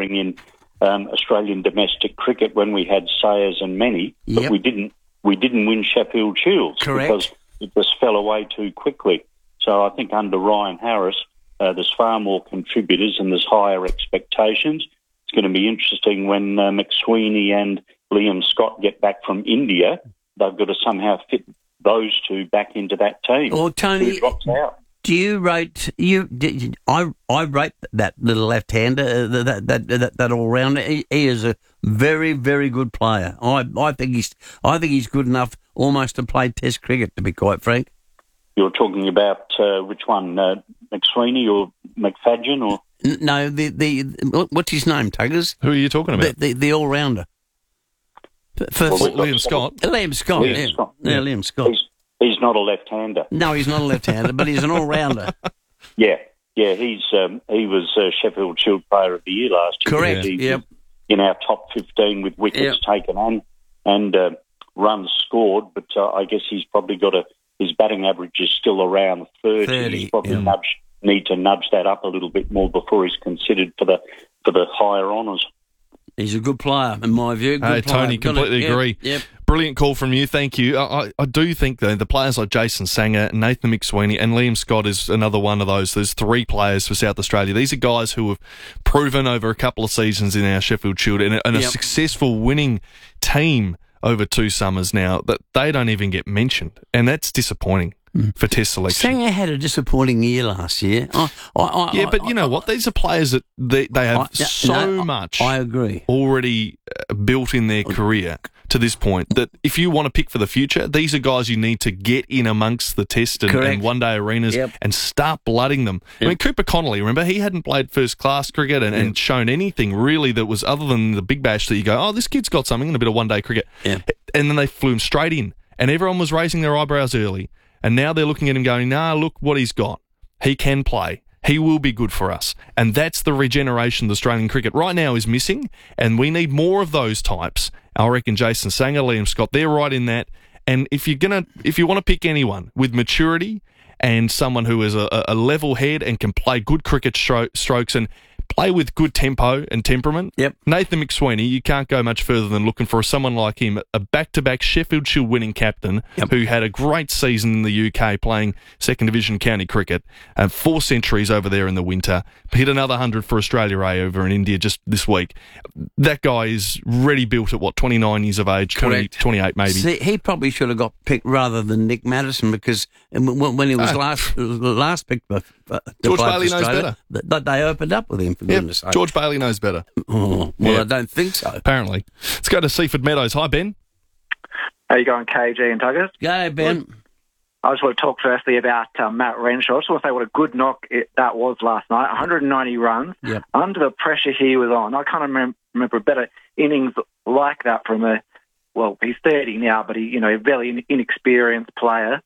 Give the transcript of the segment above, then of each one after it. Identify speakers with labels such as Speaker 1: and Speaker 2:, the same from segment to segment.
Speaker 1: appearing in Australian domestic cricket when we had Sayers and many, but we didn't win Sheffield Shields.
Speaker 2: Correct.
Speaker 1: Because it just fell away too quickly. So I think under Ryan Harris, there's far more contributors and there's higher expectations. It's going to be interesting when McSweeney and Liam Scott get back from India. They've got to somehow fit those two back into that team.
Speaker 2: Or Tony,
Speaker 1: who drops out.
Speaker 2: do you rate I rate that little left-hander, that all-rounder. He is a very, very good player. I think he's good enough almost to play Test cricket, to be quite frank.
Speaker 1: You're talking about which one, McSweeney or McFadden or?
Speaker 2: No, the what's his name, Tuggers?
Speaker 3: Who are you talking about?
Speaker 2: The all-rounder.
Speaker 3: Liam Scott.
Speaker 2: Liam Scott,
Speaker 1: Liam Scott.
Speaker 2: Yeah, Liam Scott.
Speaker 1: He's not a left-hander.
Speaker 2: No, he's not a left-hander, but he's an all-rounder.
Speaker 1: Yeah, he was Sheffield Shield Player of the Year last year.
Speaker 2: Correct.
Speaker 1: He
Speaker 2: yep.
Speaker 1: was in our top 15 with wickets taken on and runs scored, but I guess he's probably got his batting average is still around 30. He's probably need to nudge that up a little bit more before he's considered for the higher honours.
Speaker 2: He's a good player, in my view.
Speaker 3: Hey, Tony, completely agree.
Speaker 2: Yep.
Speaker 3: Brilliant call from you. Thank you. I do think, though, the players like Jason Sanger, Nathan McSweeney and Liam Scott is another one of those. There's three players for South Australia. These are guys who have proven over a couple of seasons in our Sheffield Shield and a successful winning team over 2 summers now that they don't even get mentioned. And that's disappointing. For Test selection.
Speaker 2: Sanger had a disappointing year last year.
Speaker 3: But you know what? These are players that they have much
Speaker 2: I agree.
Speaker 3: already built in their career to this point that if you want to pick for the future, these are guys you need to get in amongst the Test and one-day arenas and start blooding them. I mean, Cooper Connolly, remember, he hadn't played first-class cricket and shown anything really that was other than the Big Bash that you go, oh, this kid's got something in a bit of one-day cricket. Yeah. And then they flew him straight in and everyone was raising their eyebrows early. And now they're looking at him going, look what he's got. He can play. He will be good for us. And that's the regeneration that Australian cricket right now is missing, and we need more of those types. I reckon Jason Sanger, Liam Scott, they're right in that. And if you want to pick anyone with maturity and someone who is a level head and can play good cricket strokes and play with good tempo and temperament. Yep. Nathan McSweeney, you can't go much further than looking for someone like him, a back-to-back Sheffield Shield winning captain who had a great season in the UK playing second division county cricket, 4 centuries over there in the winter, hit another 100 for Australia A over in India just this week. That guy is ready built at, 29 years of age, 28 maybe.
Speaker 2: See, he probably should have got picked rather than Nick Maddison because when he was last picked
Speaker 3: George Bailey knows better.
Speaker 2: They opened up with him, for goodness sake.
Speaker 3: George Bailey knows better.
Speaker 2: I don't think so.
Speaker 3: Apparently. Let's go to Seaford Meadows. Hi, Ben.
Speaker 4: How you going, KG and Tuggers?
Speaker 2: Go, Ben.
Speaker 4: I just want to talk firstly about Matt Renshaw. I just want to say what a good knock that was last night. 190 runs. Yep. Under the pressure he was on. I can't remember a better innings like that from he's 30 now, but he, a very inexperienced player.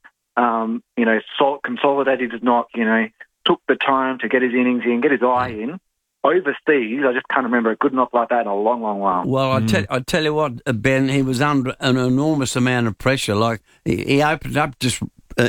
Speaker 4: Consolidated his knock, took the time to get his innings in, get his eye in. Overseas, I just can't remember a good knock like that in a long, long while.
Speaker 2: Well, I tell you what, Ben, he was under an enormous amount of pressure. Like he opened up just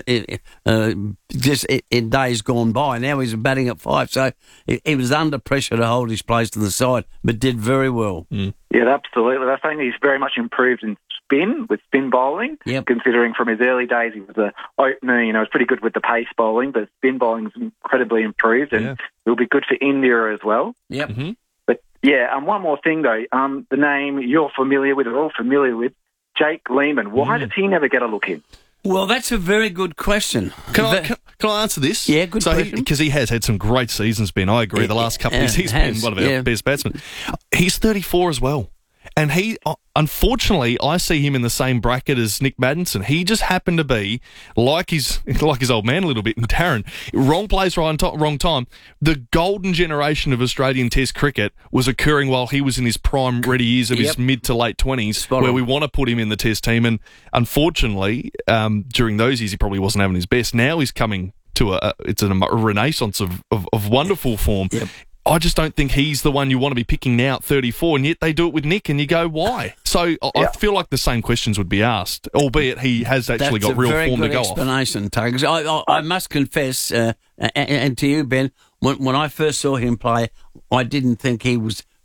Speaker 2: in days gone by. Now he's batting at 5, so he was under pressure to hold his place to the side, but did very well.
Speaker 4: Yeah, absolutely. I think he's very much improved in spin bowling. Yep. Considering from his early days he was an opener, he was pretty good with the pace bowling, but spin bowling's incredibly improved, and it'll be good for India as well.
Speaker 2: Yep. Mm-hmm.
Speaker 4: But one more thing though, the name you're familiar with, we're all familiar with, Jake Lehmann. Why does he never get a look in?
Speaker 2: Well, that's a very good question.
Speaker 3: Can I answer this?
Speaker 2: Yeah, good question.
Speaker 3: Because he has had some great seasons, Ben. I agree. The last couple of years, he's been one of our best batsmen. He's 34 as well. And he, unfortunately, I see him in the same bracket as Nick Maddison. He just happened to be, like his old man a little bit, Darren, wrong place, wrong time. The golden generation of Australian Test cricket was occurring while he was in his prime ready years of his mid to late 20s, where we want to put him in the Test team. And unfortunately, during those years, he probably wasn't having his best. Now he's coming to a renaissance of wonderful form. Yep. I just don't think he's the one you want to be picking now at 34, and yet they do it with Nick, and you go, why? So I feel like the same questions would be asked, albeit he has actually got real form to go off.
Speaker 2: That's a very good explanation, Tugs. I must confess, and to you, Ben, when I first saw him play, I didn't think he was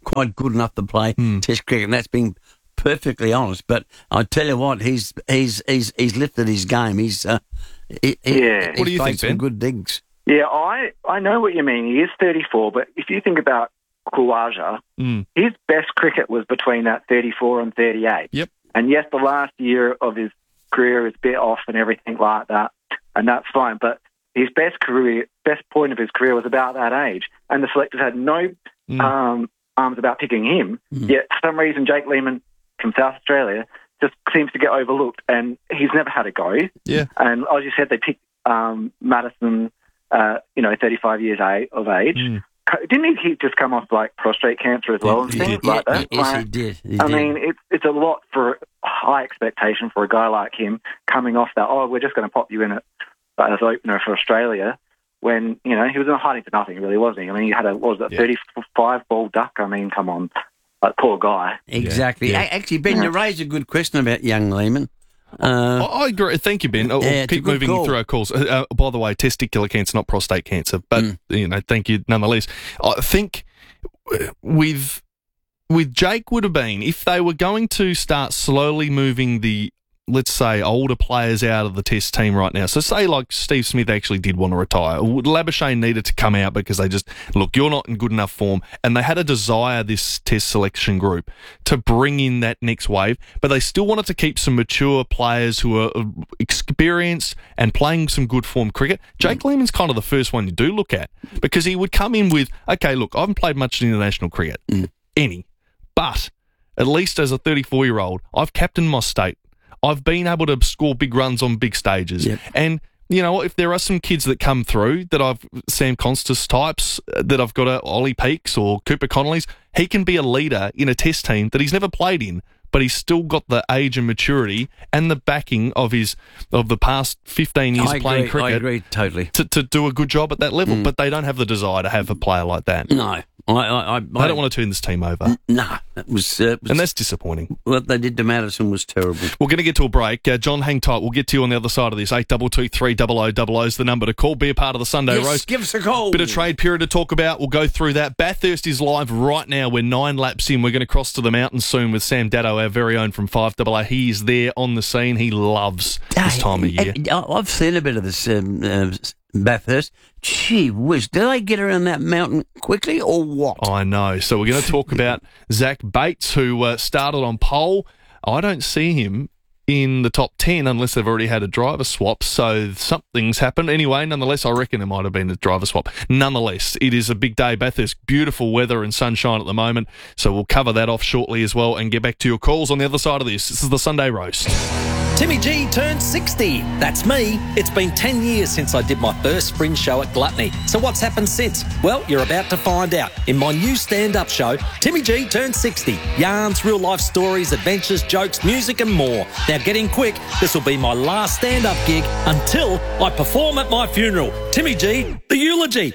Speaker 2: quite good enough to play Test cricket, and that's being perfectly honest. But I tell you what, he's lifted his game. He's
Speaker 3: What do you think,
Speaker 2: some
Speaker 3: Ben?
Speaker 2: good digs.
Speaker 4: Yeah, I know what you mean. He is 34, but if you think about Khawaja, his best cricket was between that 34 and 38.
Speaker 3: Yep.
Speaker 4: And yes, the last year of his career is a bit off and everything like that, and that's fine. But his best point of his career was about that age, and the selectors had no arms about picking him. Yet for some reason, Jake Lehmann from South Australia just seems to get overlooked, and he's never had a go.
Speaker 3: Yeah.
Speaker 4: And as you said, they picked Madison, 35 years of age. Didn't he just come off like prostate cancer as well and things like that?
Speaker 2: Yes, he did.
Speaker 4: I mean, it's a lot for high expectation for a guy like him coming off that. Oh, we're just going to pop you in as opener for Australia. When he was in hiding for nothing, really, wasn't he? I mean, he had 35 ball duck. I mean, come on, poor guy.
Speaker 2: Exactly.
Speaker 3: Yeah.
Speaker 2: Actually, Ben, you raised a good question about young Lehmann.
Speaker 3: I agree. Thank you, Ben. We'll keep moving through our calls. By the way, testicular cancer, not prostate cancer. But thank you nonetheless. I think with Jake would have been, if they were going to start slowly moving the, let's say, older players out of the Test team right now. So say like Steve Smith actually did want to retire. Labuschagne needed to come out because they just, look, you're not in good enough form. And they had a desire, this Test selection group, to bring in that next wave. But they still wanted to keep some mature players who are experienced and playing some good form cricket. Jake Lehmann's kind of the first one you do look at, because he would come in with, okay, look, I haven't played much international cricket, but at least as a 34-year-old, I've captained my state. I've been able to score big runs on big stages. Yep. And, you know, if there are some kids that come through that Sam Constas types, that I've got Ollie Peaks or Cooper Connolly's, he can be a leader in a Test team that he's never played in, but he's still got the age and maturity and the backing of the past 15 years playing cricket.
Speaker 2: I agree totally.
Speaker 3: To do a good job at that level, but they don't have the desire to have a player like that.
Speaker 2: No. I
Speaker 3: don't want to turn this team over.
Speaker 2: No, that was and
Speaker 3: that's disappointing.
Speaker 2: What they did to Madison was terrible.
Speaker 3: We're going to get to a break. John, hang tight. We'll get to you on the other side of this. 8223 0000 is the number to call. Be a part of the Sunday Roast.
Speaker 2: Give us a call.
Speaker 3: Bit of trade period to talk about. We'll go through that. Bathurst is live right now. We're 9 laps in. We're going to cross to the mountains soon with Sam Daddo, our very own from 5AA. He is there on the scene. He loves this time of year.
Speaker 2: I've seen a bit of this Bathurst. Gee whiz, do they get around that mountain quickly or what?
Speaker 3: I know. So we're going to talk about Zach Bates, who started on pole. I don't see him in the top 10 unless they've already had a driver swap, so something's happened. Anyway, nonetheless, I reckon it might have been a driver swap. Nonetheless, it is a big day. Bathurst, beautiful weather and sunshine at the moment, so we'll cover that off shortly as well and get back to your calls on the other side of this. This is the Sunday Roast.
Speaker 5: Timmy G turned 60. That's me. It's been 10 years since I did my first spring show at Gluttony. So what's happened since? Well, you're about to find out in my new stand-up show, Timmy G turned 60. Yarns, real-life stories, adventures, jokes, music and more. Now get in quick. This will be my last stand-up gig until I perform at my funeral. Timmy G, the eulogy.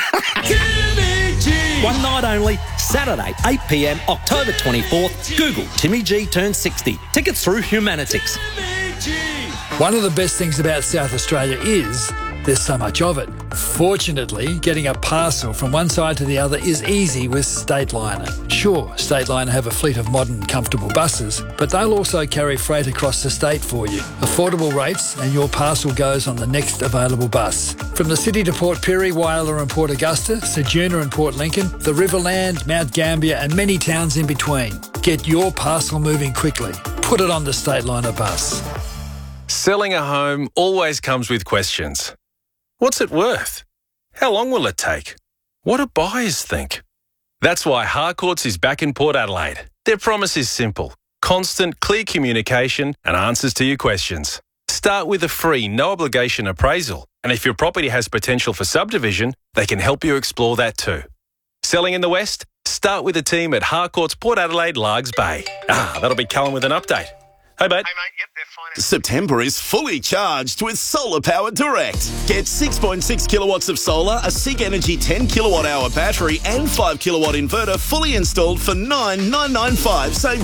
Speaker 5: Timmy G! One night only, Saturday, 8 p.m, October 24th. Google Timmy G turned 60. Tickets through Humanitix.
Speaker 6: One of the best things about South Australia is there's so much of it. Fortunately, getting a parcel from one side to the other is easy with Stateliner. Sure, Stateliner have a fleet of modern, comfortable buses, but they'll also carry freight across the state for you. Affordable rates, and your parcel goes on the next available bus. From the city to Port Pirie, Whyalla and Port Augusta, Ceduna and Port Lincoln, the Riverland, Mount Gambier and many towns in between. Get your parcel moving quickly. Put it on the Stateliner bus.
Speaker 7: Selling a home always comes with questions. What's it worth? How long will it take? What do buyers think? That's why Harcourts is back in Port Adelaide. Their promise is simple: constant, clear communication and answers to your questions. Start with a free, no-obligation appraisal, and if your property has potential for subdivision, they can help you explore that too. Selling in the West? Start with a team at Harcourts Port Adelaide, Largs Bay. That'll be Cullen with an update. Hey, mate.
Speaker 8: Yep, they're fine.
Speaker 9: September is fully charged with Solar Power Direct. Get 6.6 kilowatts of solar, a SIG Energy 10 kilowatt hour battery and 5 kilowatt inverter fully installed for $9,995. Save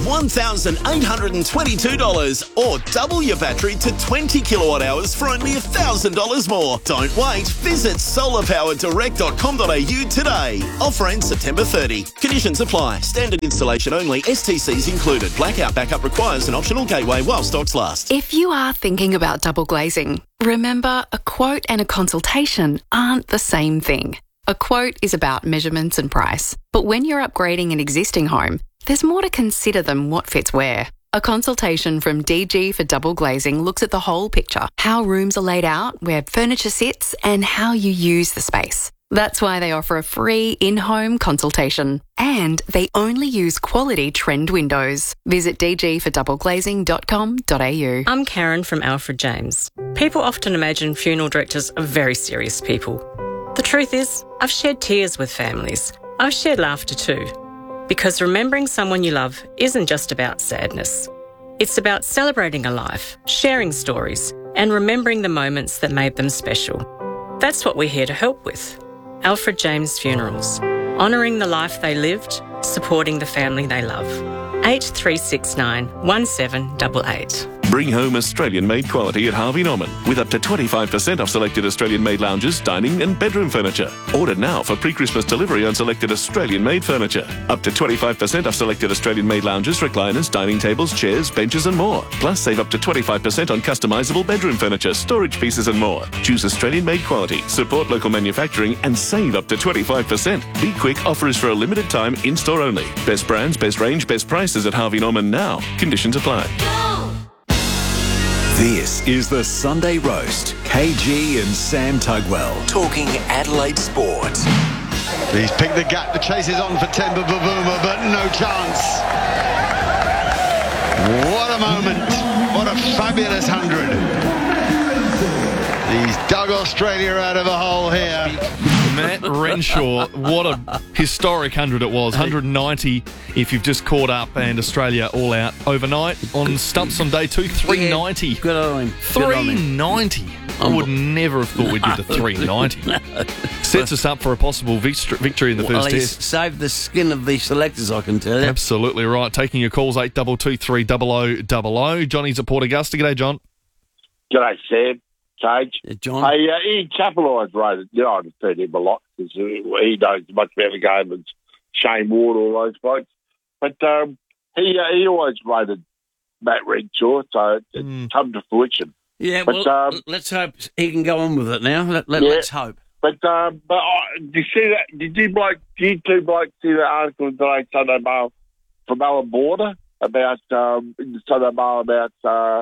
Speaker 9: $1,822 or double your battery to 20 kilowatt hours for only $1,000 more. Don't wait. Visit solarpowerdirect.com.au today. Offer ends September 30. Conditions apply. Standard installation only. STCs included. Blackout backup requires an optional gateway while stocks last.
Speaker 10: If you are thinking about double glazing, remember a quote and a consultation aren't the same thing. A quote is about measurements and price, but when you're upgrading an existing home, there's more to consider than what fits where. A consultation from DG for Double Glazing looks at the whole picture, how rooms are laid out, where furniture sits, and how you use the space. That's why they offer a free in-home consultation. And they only use quality trend windows. Visit dgfordoubleglazing.com.au.
Speaker 11: I'm Karen from Alfred James. People often imagine funeral directors are very serious people. The truth is, I've shared tears with families. I've shared laughter too. Because remembering someone you love isn't just about sadness. It's about celebrating a life, sharing stories, and remembering the moments that made them special. That's what we're here to help with. Alfred James Funerals. Honouring the life they lived, supporting the family they love. 8369 1788.
Speaker 12: Bring home Australian-made quality at Harvey Norman with up to 25% off selected Australian-made lounges, dining and bedroom furniture. Order now for pre-Christmas delivery on selected Australian-made furniture. Up to 25% off selected Australian-made lounges, recliners, dining tables, chairs, benches and more. Plus save up to 25% on customisable bedroom furniture, storage pieces and more. Choose Australian-made quality, support local manufacturing and save up to 25%. Be quick, offer is for a limited time, in-store only. Best brands, best range, best prices at Harvey Norman now. Conditions apply.
Speaker 13: This is the Sunday Roast. KG and Sam Tugwell talking Adelaide sport.
Speaker 14: He's picked the gap. The chase is on for Temba Bavuma, but no chance. What a moment. What a fabulous 100. He's dug Australia out of a hole here.
Speaker 3: Matt Renshaw, what a historic 100 it was. 190 if you've just caught up, and Australia all out overnight on stumps on day 2. 390.
Speaker 2: Yeah, good on him.
Speaker 3: 390. I would never have thought we'd get to 390. Sets us up for a possible victory in the first test.
Speaker 2: Saved the skin of the selectors, I can tell you.
Speaker 3: Absolutely right. Taking your calls, 8223 0000. Johnny's at Port Augusta. G'day, John.
Speaker 15: G'day, Sam. Cage.
Speaker 2: John.
Speaker 15: Hey, Ian Chappell, I've rated. I've heard him a lot because he knows as much about the game as Shane Ward, all those blokes. But he always rated Matt Renshaw, so it's come to fruition.
Speaker 2: Yeah,
Speaker 15: but,
Speaker 2: well, let's hope he can go on with it now. Let's hope.
Speaker 15: But did you see that? Did you two blokes see that article today, Sunday Mail, from Alan Border about in the Sunday Mail about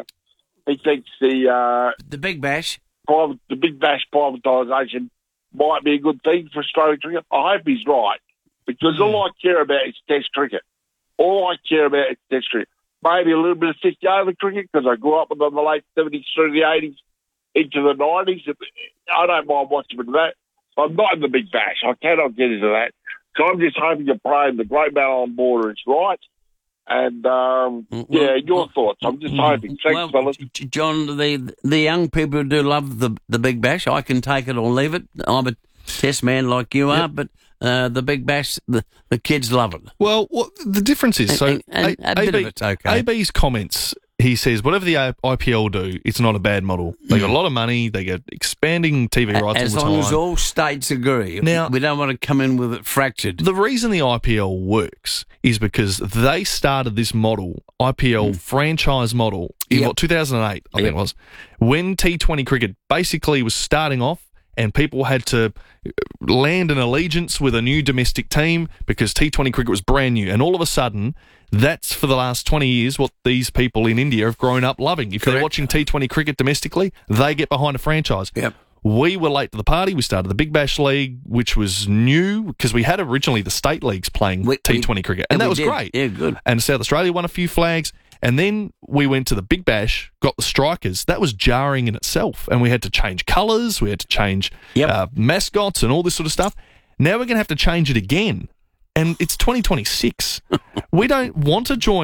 Speaker 15: he thinks the
Speaker 2: Big Bash,
Speaker 15: the Big Bash privatisation might be a good thing for Australian cricket. I hope he's right, because all I care about is Test cricket. All I care about is Test cricket. Maybe a little bit of 50-over cricket, because I grew up with them in the late 70s through the 80s into the 90s. I don't mind watching that. I'm not in the Big Bash. I cannot get into that. So I'm just hoping you're praying the great man on border is right. And, your thoughts. I'm just hoping. Thanks, fellas.
Speaker 2: John, the young people do love the Big Bash. I can take it or leave it. I'm a test man like you are, but the Big Bash, the kids love it.
Speaker 3: Well, the difference is,
Speaker 2: a bit of it's okay.
Speaker 3: AB's comments, he says, whatever the IPL do, it's not a bad model. They got a lot of money. They get expanding TV rights
Speaker 2: as
Speaker 3: all the time.
Speaker 2: long as all states agree. Now, we don't want to come in with it fractured.
Speaker 3: The reason the IPL works is because they started this model, IPL franchise model, in 2008, I think it was, when T20 cricket basically was starting off, and people had to land an allegiance with a new domestic team because T20 cricket was brand new. And all of a sudden, that's for the last 20 years what these people in India have grown up loving. If they're watching T20 cricket domestically, they get behind a franchise.
Speaker 2: Yep.
Speaker 3: We were late to the party. We started the Big Bash League, which was new because we had originally the state leagues playing T20 cricket. And that was great.
Speaker 2: Yeah, good.
Speaker 3: And South Australia won a few flags. And then we went to the Big Bash, got the strikers. That was jarring in itself. And we had to change colours. We had to change mascots and all this sort of stuff. Now we're going to have to change it again. And it's 2026. We don't want to join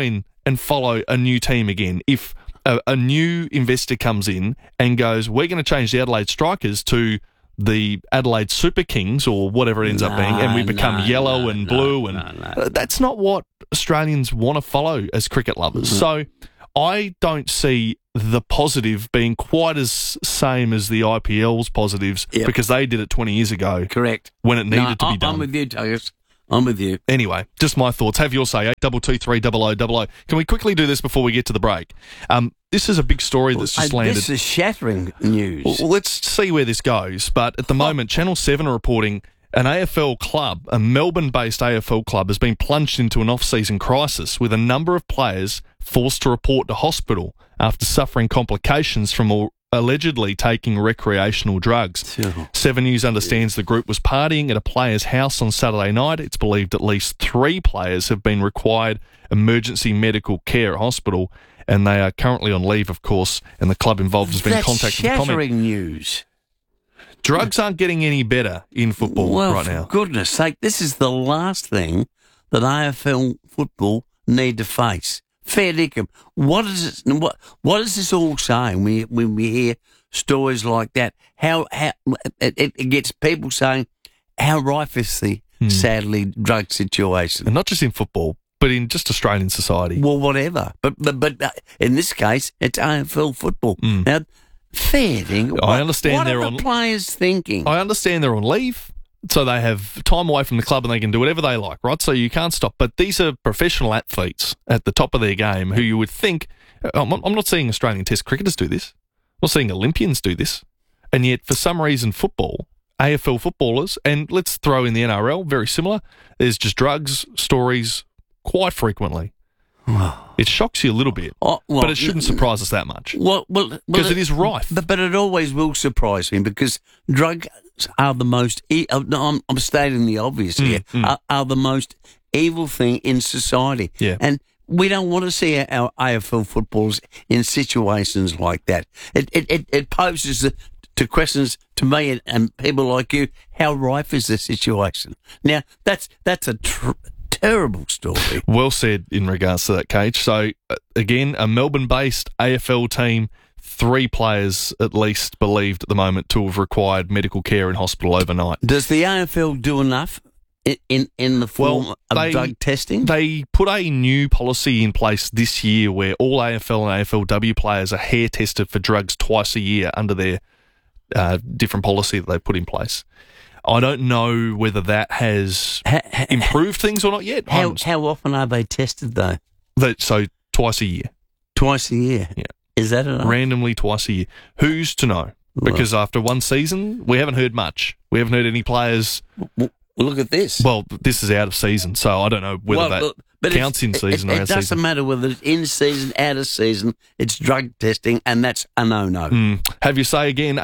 Speaker 3: and follow a new team again if a new investor comes in and goes, we're going to change the Adelaide Strikers to the Adelaide Super Kings or whatever it ends up being, and we become yellow and blue. That's not what Australians want to follow as cricket lovers. So I don't see the positive being quite as same as the IPL's positives because they did it 20 years ago.
Speaker 2: Correct.
Speaker 3: When it needed to be done.
Speaker 2: I'm with you, Douglas. I'm with you.
Speaker 3: Anyway, just my thoughts. Have your say. 8223 Can we quickly do this before we get to the break? This is a big story that's just landed.
Speaker 2: This is shattering news.
Speaker 3: Well, let's see where this goes. But at the moment, Channel 7 are reporting an AFL club, a Melbourne-based AFL club, has been plunged into an off-season crisis with a number of players forced to report to hospital after suffering complications from allegedly taking recreational drugs. 7 News understands the group was partying at a player's house on Saturday night. It's believed at least 3 players have been required emergency medical care at hospital, and they are currently on leave, of course, and the club involved has been contacted for comment.
Speaker 2: Shattering news.
Speaker 3: Drugs aren't getting any better in football right now.
Speaker 2: For goodness sake, this is the last thing that AFL football need to face. Fair dinkum. What is this all saying when we hear stories like that? How it gets people saying how rife is the sadly drug situation,
Speaker 3: and not just in football, but in just Australian society.
Speaker 2: Well, whatever. But in this case, it's AFL football. Now, fair dinkum.
Speaker 3: I understand
Speaker 2: what
Speaker 3: they're
Speaker 2: are
Speaker 3: on
Speaker 2: the players thinking.
Speaker 3: I understand they're on leave. So they have time away from the club and they can do whatever they like, right? So you can't stop. But these are professional athletes at the top of their game who you would think, I'm not seeing Australian Test cricketers do this. I'm not seeing Olympians do this. And yet, for some reason, football, AFL footballers, and let's throw in the NRL, very similar, there's just drugs stories quite frequently. It shocks you a little bit, but it shouldn't surprise us that much. Because it is rife.
Speaker 2: But it always will surprise me because drugs are the most, I'm stating the obvious here, are the most evil thing in society.
Speaker 3: Yeah.
Speaker 2: And we don't want to see our AFL footballers in situations like that. It poses to questions to me and people like you, how rife is the situation? Now, that's a terrible story.
Speaker 3: Well said in regards to that, Cage. So, again, a Melbourne-based AFL team, 3 players at least believed at the moment to have required medical care in hospital overnight.
Speaker 2: Does the AFL do enough in the form of drug testing?
Speaker 3: They put a new policy in place this year where all AFL and AFLW players are hair tested for drugs twice a year under their different policy that they put in place. I don't know whether that has improved things or not yet.
Speaker 2: How often are they tested, though?
Speaker 3: So twice a year.
Speaker 2: Twice a year?
Speaker 3: Yeah.
Speaker 2: Is that enough?
Speaker 3: Randomly twice a year. Who's to know? Because after one season, we haven't heard much. We haven't heard any players...
Speaker 2: Look at this.
Speaker 3: Well, this is out of season, so I don't know whether that counts in season or out of season.
Speaker 2: It doesn't matter whether it's in season, out of season. It's drug testing, and that's a no-no.
Speaker 3: Have your say again.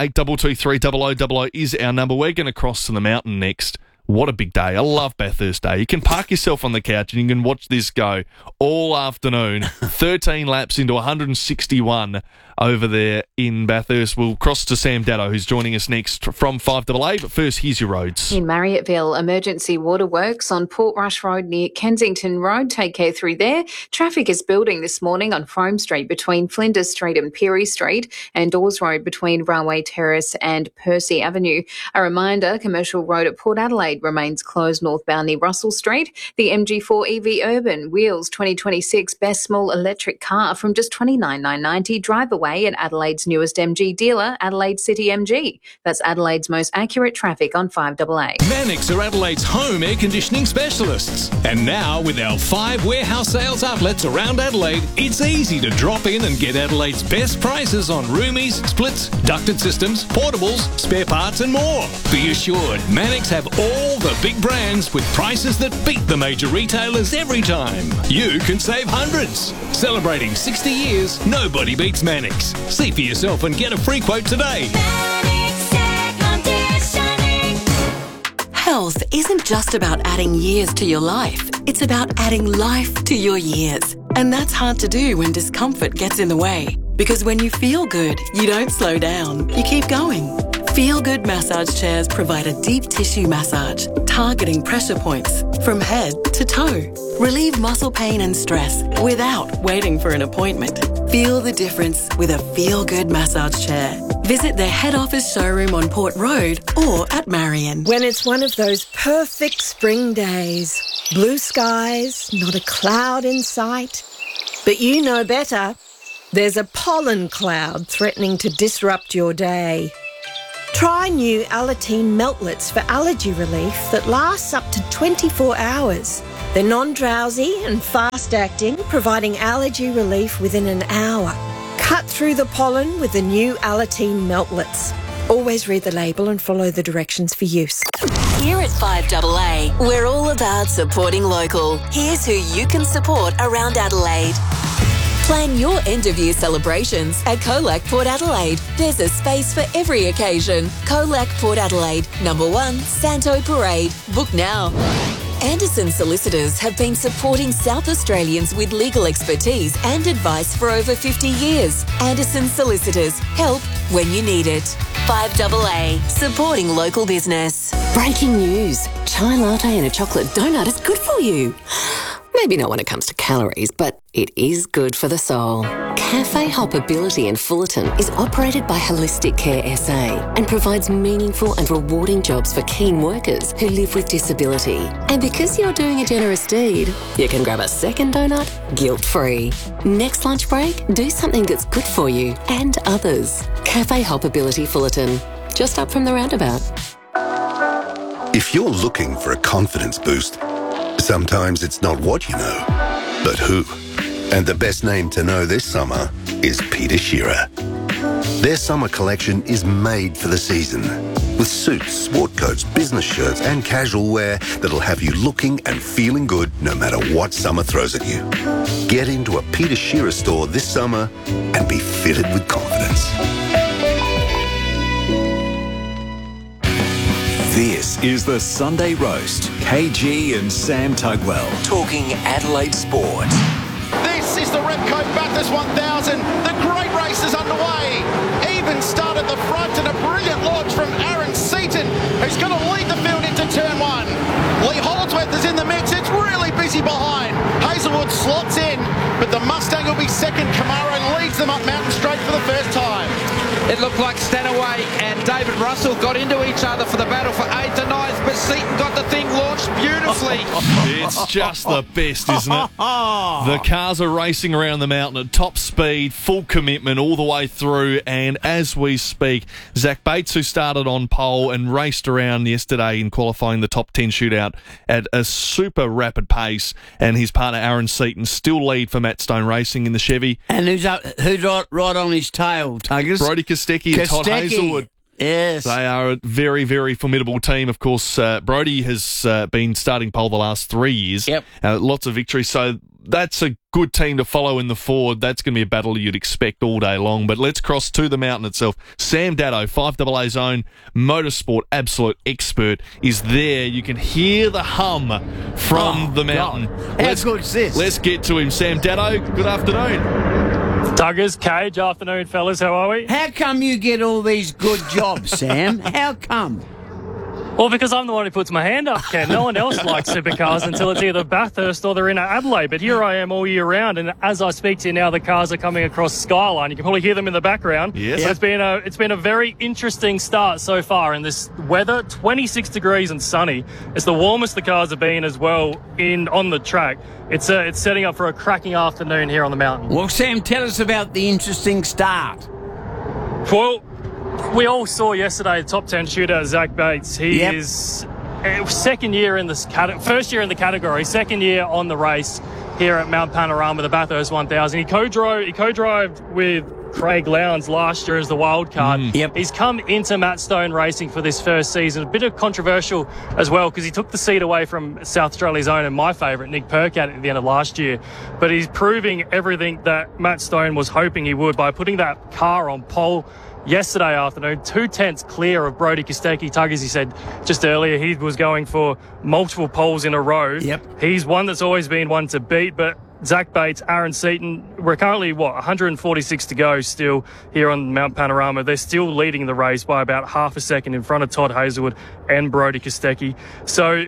Speaker 3: 8223 is our number. We're going to cross to the mountain next. What a big day. I love Bathurst Day. You can park yourself on the couch and you can watch this go all afternoon. 13 laps into 161 over there in Bathurst. We'll cross to Sam Datto, who's joining us next from 5AA. But first, here's your roads.
Speaker 8: In Marriotteville, emergency waterworks on Portrush Road near Kensington Road. Take care through there. Traffic is building this morning on Frome Street between Flinders Street and Peary Street, and Dawes Road between Railway Terrace and Percy Avenue. A reminder, Commercial Road at Port Adelaide remains closed northbound near Russell Street. The MG4 EV Urban Wheels 2026 best small electric car from just $29,990. Drive away at Adelaide's newest MG dealer, Adelaide City MG. That's Adelaide's most accurate traffic on 5AA.
Speaker 16: Mannix are Adelaide's home air conditioning specialists. And now, with our 5 warehouse sales outlets around Adelaide, it's easy to drop in and get Adelaide's best prices on roomies, splits, ducted systems, portables, spare parts and more. Be assured, Mannix have all the big brands with prices that beat the major retailers every time. You can save hundreds. Celebrating 60 years, nobody beats Mannix. See for yourself and get a free quote today.
Speaker 17: Health isn't just about adding years to your life. It's about adding life to your years. And that's hard to do when discomfort gets in the way. Because when you feel good, you don't slow down. You keep going. Feel Good massage chairs provide a deep tissue massage, targeting pressure points from head to toe. Relieve muscle pain and stress without waiting for an appointment. Feel the difference with a Feel Good massage chair. Visit their head office showroom on Port Road or at Marion.
Speaker 18: When it's one of those perfect spring days, blue skies, not a cloud in sight, but you know better. There's a pollen cloud threatening to disrupt your day. Try new Alateen Meltlets for allergy relief that lasts up to 24 hours. They're non-drowsy and fast-acting, providing allergy relief within an hour. Cut through the pollen with the new Alateen Meltlets. Always read the label and follow the directions for use.
Speaker 17: Here at 5AA, we're all about supporting local. Here's who you can support around Adelaide. Plan your end-of-year celebrations at Colac Port Adelaide. There's a space for every occasion. Colac Port Adelaide, number 1, Santo Parade. Book now. Anderson Solicitors have been supporting South Australians with legal expertise and advice for over 50 years. Anderson Solicitors, help when you need it. 5AA, supporting local business.
Speaker 19: Breaking news. Chai latte and a chocolate donut is good for you. Maybe not when it comes to calories, but it is good for the soul. Cafe Hoppability in Fullerton is operated by Holistic Care SA and provides meaningful and rewarding jobs for keen workers who live with disability. And because you're doing a generous deed, you can grab a second donut guilt-free. Next lunch break, do something that's good for you and others. Cafe Hoppability Fullerton, just up from the roundabout.
Speaker 20: If you're looking for a confidence boost, sometimes it's not what you know, but who. And the best name to know this summer is Peter Shearer. Their summer collection is made for the season, with suits, sport coats, business shirts and casual wear that'll have you looking and feeling good no matter what summer throws at you. Get into a Peter Shearer store this summer and be fitted with confidence.
Speaker 13: This is the Sunday Roast. KG and Sam Tugwell talking Adelaide sport.
Speaker 21: This is the Repco Bathurst 1000. The great race is underway. Even start at the front and a brilliant launch from Aaron Seaton, who's going to lead the field into turn 1. Lee Holdsworth is in the mix. It's really busy behind. Hazelwood slots in, but the Mustang will be second. Camaro leads them up Mountain Straight for the first time.
Speaker 22: It looked like Stanaway and David Russell got into each other for the battle for 8th and 9th, but Seaton got the thing launched beautifully.
Speaker 3: It's just the best, isn't it? The cars are racing around the mountain at top speed, full commitment all the way through, and as we speak, Zach Bates, who started on pole and raced around yesterday in qualifying the top 10 shootout at a super rapid pace, and his partner Aaron Seaton still lead for Matt Stone Racing in the Chevy.
Speaker 2: And who's right on his tail, Tuggers?
Speaker 3: Brodie Kostecki and Todd Hazelwood.
Speaker 2: Yes.
Speaker 3: They are a very, very formidable team. Of course, Brodie has been starting pole the last 3 years.
Speaker 2: Yep.
Speaker 3: Lots of victories. So that's a good team to follow in the Ford. That's going to be a battle you'd expect all day long. But let's cross to the mountain itself. Sam Dado, 5AA Zone, motorsport absolute expert, is there. You can hear the hum from the mountain.
Speaker 2: How good is this?
Speaker 3: Let's get to him. Sam Dado, good afternoon.
Speaker 23: Tuggers, Cage, afternoon, fellas. How are we?
Speaker 2: How come you get all these good jobs, Sam? How come?
Speaker 23: Well, because I'm the one who puts my hand up, Ken. No one else likes supercars until it's either Bathurst or they're in Adelaide. But here I am all year round, and as I speak to you now, the cars are coming across Skyline. You can probably hear them in the background.
Speaker 3: Yes.
Speaker 23: So it's been a very interesting start so far in this weather. 26 degrees and sunny. It's the warmest the cars have been as well on the track. It's setting up for a cracking afternoon here on the mountain.
Speaker 2: Well, Sam, tell us about the interesting start.
Speaker 23: Well, we all saw yesterday the top 10 shooter, Zach Bates. He is second year in this first year in the category, second year on the race here at Mount Panorama, the Bathurst 1000. He co-drove with Craig Lowndes last year as the wild card. He's come into Matt Stone Racing for this first season. A bit of controversial as well because he took the seat away from South Australia's own and my favourite, Nick Percat, at the end of last year. But he's proving everything that Matt Stone was hoping he would by putting that car on pole yesterday afternoon, 2/10 clear of Brodie Kostecki. Tug, as he said just earlier, he was going for multiple poles in a row. He's one that's always been one to beat, but Zach Bates, Aaron Seaton. We're currently, 146 to go still here on Mount Panorama. They're still leading the race by about half a second in front of Todd Hazelwood and Brody Kostecki. So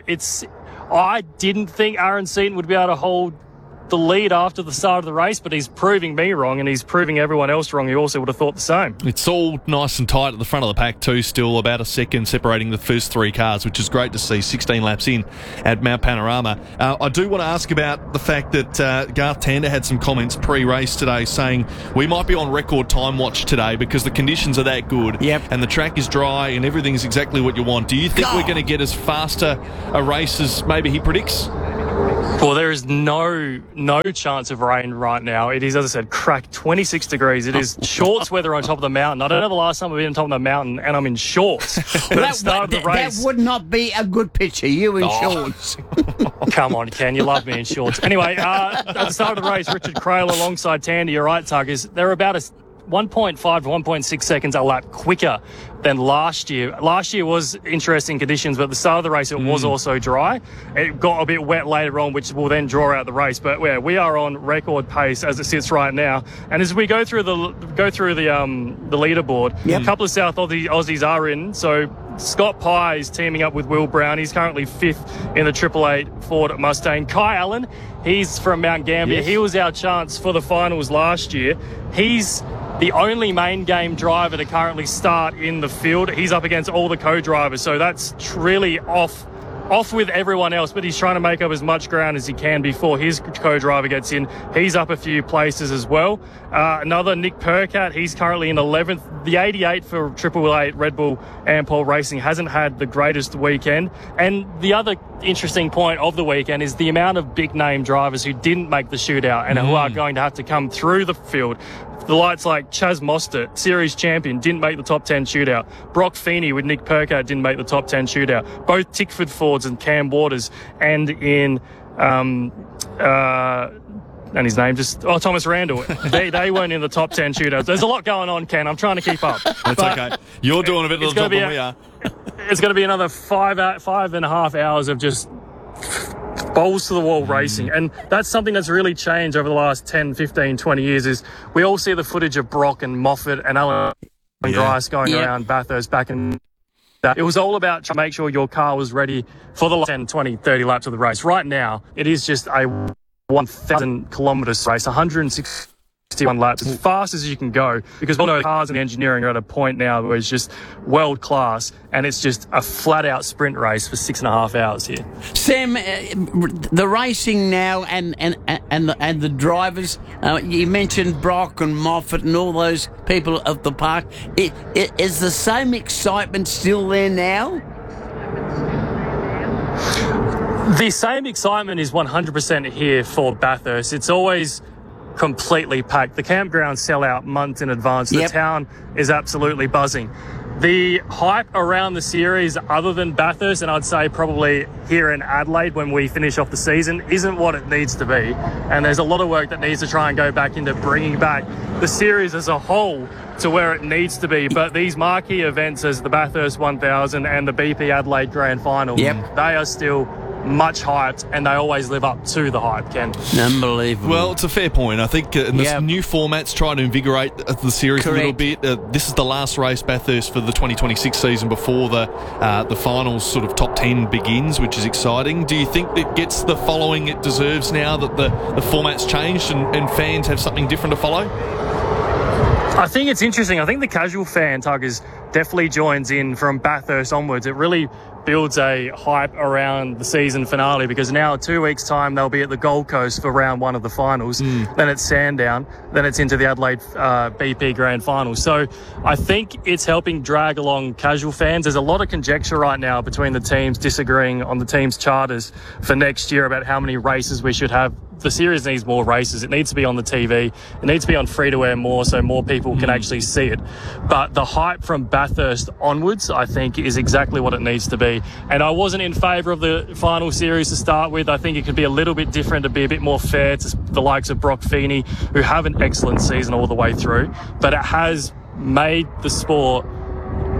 Speaker 23: I didn't think Aaron Seaton would be able to hold the lead after the start of the race, but he's proving me wrong, and he's proving everyone else wrong who also would have thought the same.
Speaker 3: It's all nice and tight at the front of the pack too, still about a second separating the first three cars, which is great to see 16 laps in at Mount Panorama. I do want to ask about the fact that Garth Tander had some comments pre-race today saying we might be on record time watch today because the conditions are that good, and the track is dry and everything's exactly what you want. Do you think we're going to get as faster a race as maybe he predicts?
Speaker 23: Well, there is no chance of rain right now. It is, as I said, crack 26 degrees. It is shorts weather on top of the mountain. I don't know the last time I've been on top of the mountain and I'm in shorts. But at the start of the race,
Speaker 2: that would not be a good picture, you in shorts.
Speaker 23: Come on, Ken, you love me in shorts. Anyway, at the start of the race, Richard Crail alongside Tandy, you're right, Tug, they're about 1.5 to 1.6 seconds a lap quicker than last year. Last year was interesting conditions, but at the start of the race it was also dry. It got a bit wet later on, which will then draw out the race. But we are on record pace as it sits right now. And as we go through the leaderboard, a couple of South Aussies are in. So Scott Pye is teaming up with Will Brown. He's currently 5th in the 888 Ford Mustang. Kai Allen, he's from Mount Gambier. Yes. He was our chance for the finals last year. He's the only main game driver to currently start in the field. He's up against all the co-drivers, so that's really off with everyone else, but he's trying to make up as much ground as he can before his co-driver gets in. He's up a few places as well. Another Nick Percat, he's currently in 11th. The 88 for 888 Red Bull Ampol Racing hasn't had the greatest weekend. And the other interesting point of the weekend is the amount of big-name drivers who didn't make the shootout and who are going to have to come through the field. The lights like Chaz Mostert, series champion, didn't make the top 10 shootout. Brock Feeney with Nick Percat didn't make the top 10 shootout. Both Tickford Fords and Cam Waters, and in and his name Thomas Randall. They weren't in the top 10 shootouts. There's a lot going on, Ken. I'm trying to keep up.
Speaker 3: That's okay. You're doing a bit of the job than we are.
Speaker 23: It's going to be another 5.5 hours of just balls to the wall racing, and that's something that's really changed over the last 10, 15, 20 years. Is we all see the footage of Brock and Moffat and Alan Grice going around Bathurst back in that. It was all about trying to make sure your car was ready for the 10, 20, 30 laps of the race. Right now, it is just a 1,000 kilometres race, 161 laps, as fast as you can go, because all those cars and engineering are at a point now where it's just world class, and it's just a flat out sprint race for 6.5 hours here.
Speaker 2: Sam, the racing now and the drivers, you mentioned Brock and Moffat and all those people of the park. Is the same excitement still there now?
Speaker 23: The same excitement is 100% here for Bathurst. It's always completely packed. The campgrounds sell out months in advance. The town is absolutely buzzing. The hype around the series, other than Bathurst, and I'd say probably here in Adelaide when we finish off the season, isn't what it needs to be. And there's a lot of work that needs to try and go back into bringing back the series as a whole to where it needs to be. But these marquee events as the Bathurst 1000 and the BP Adelaide Grand Final, they are still much hyped, and they always live up to the hype, Ken.
Speaker 2: Unbelievable.
Speaker 3: Well, it's a fair point. I think in this new formats try to invigorate the series a little bit. This is the last race, Bathurst, for the 2026 season before the finals sort of top 10 begins, which is exciting. Do you think it gets the following it deserves now that the format's changed and fans have something different to follow?
Speaker 23: I think it's interesting. I think the casual fan, Tuggers, definitely joins in from Bathurst onwards. It really builds a hype around the season finale, because now 2 weeks' time they'll be at the Gold Coast for round one of the finals. Then it's Sandown. Then it's into the Adelaide BP Grand Final. So I think it's helping drag along casual fans. There's a lot of conjecture right now between the teams disagreeing on the team's charters for next year about how many races we should have. The series needs more races. It needs to be on the TV. It needs to be on free-to-air more so more people can actually see it. But the hype from Bathurst onwards, I think, is exactly what it needs to be. And I wasn't in favour of the final series to start with. I think it could be a little bit different, to be a bit more fair to the likes of Brock Feeney, who have an excellent season all the way through. But it has made the sport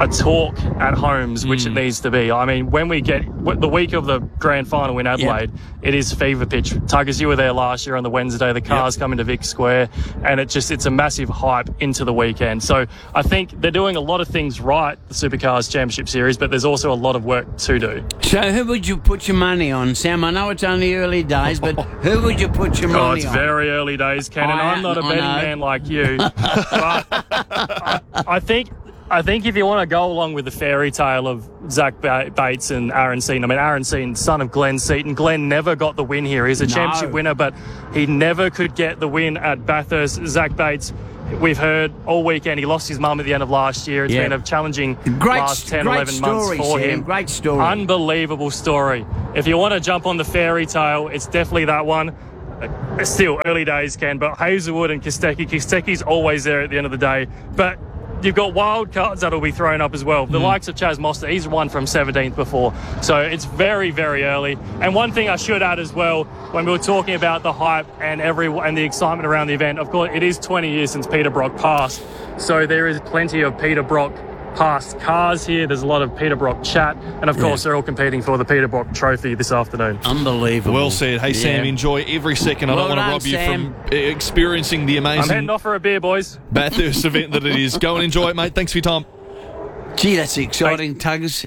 Speaker 23: a talk at homes, which it needs to be. I mean, when we get the week of the grand final in Adelaide, it is fever pitch. Tuggers, you were there last year on the Wednesday. The cars come into Vic Square, and it's a massive hype into the weekend. So I think they're doing a lot of things right, the Supercars Championship Series, but there's also a lot of work to do.
Speaker 2: So who would you put your money on, Sam? I know it's only early days, but who would you put your money on?
Speaker 23: It's very early days, Ken, and I'm not a betting man like you. But I think if you want to go along with the fairy tale of Zach Bates and Aaron Seton, I mean, Aaron Seton, son of Glenn Seton. Glenn never got the win here. He's a championship winner, but he never could get the win at Bathurst. Zach Bates, we've heard all weekend, he lost his mum at the end of last year. It's been a challenging last 10, 11 months for him.
Speaker 2: Great story.
Speaker 23: Unbelievable story. If you want to jump on the fairy tale, it's definitely that one. Still early days, Ken, but Hazelwood and Kostecki. Kostecki's always there at the end of the day. But you've got wild cards that'll be thrown up as well. The likes of Chaz Moster, he's won from 17th before. So it's very, very early. And one thing I should add as well, when we were talking about the hype and the excitement around the event, of course, it is 20 years since Peter Brock passed. So there is plenty of Peter Brock past cars here. There's a lot of Peter Brock chat. And, of course, they're all competing for the Peter Brock trophy this afternoon.
Speaker 2: Unbelievable.
Speaker 3: Well said. Hey, Sam, enjoy every second. I don't want to rob you from experiencing the amazing...
Speaker 23: I'm heading off for a beer, boys.
Speaker 3: Bathurst event that it is. Go and enjoy it, mate. Thanks for your time.
Speaker 2: Gee, that's exciting, Tuggers.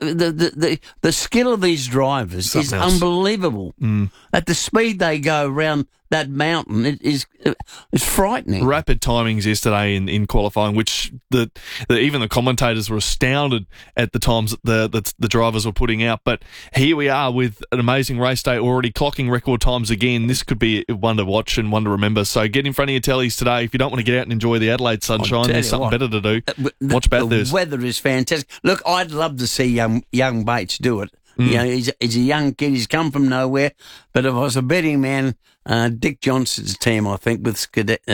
Speaker 2: The skill of these drivers is unbelievable. At the speed they go around that mountain, it's frightening.
Speaker 3: Rapid timings yesterday in qualifying, which even the commentators were astounded at the times that the drivers were putting out. But here we are with an amazing race day already, clocking record times again. This could be one to watch and one to remember. So get in front of your tellies today. If you don't want to get out and enjoy the Adelaide sunshine, there's something better to do. Watch Bathurst.
Speaker 2: The weather is fantastic. Look, I'd love to see young Bates do it. You know, he's a young kid. He's come from nowhere. But if I was a betting man, Dick Johnson's team, I think, with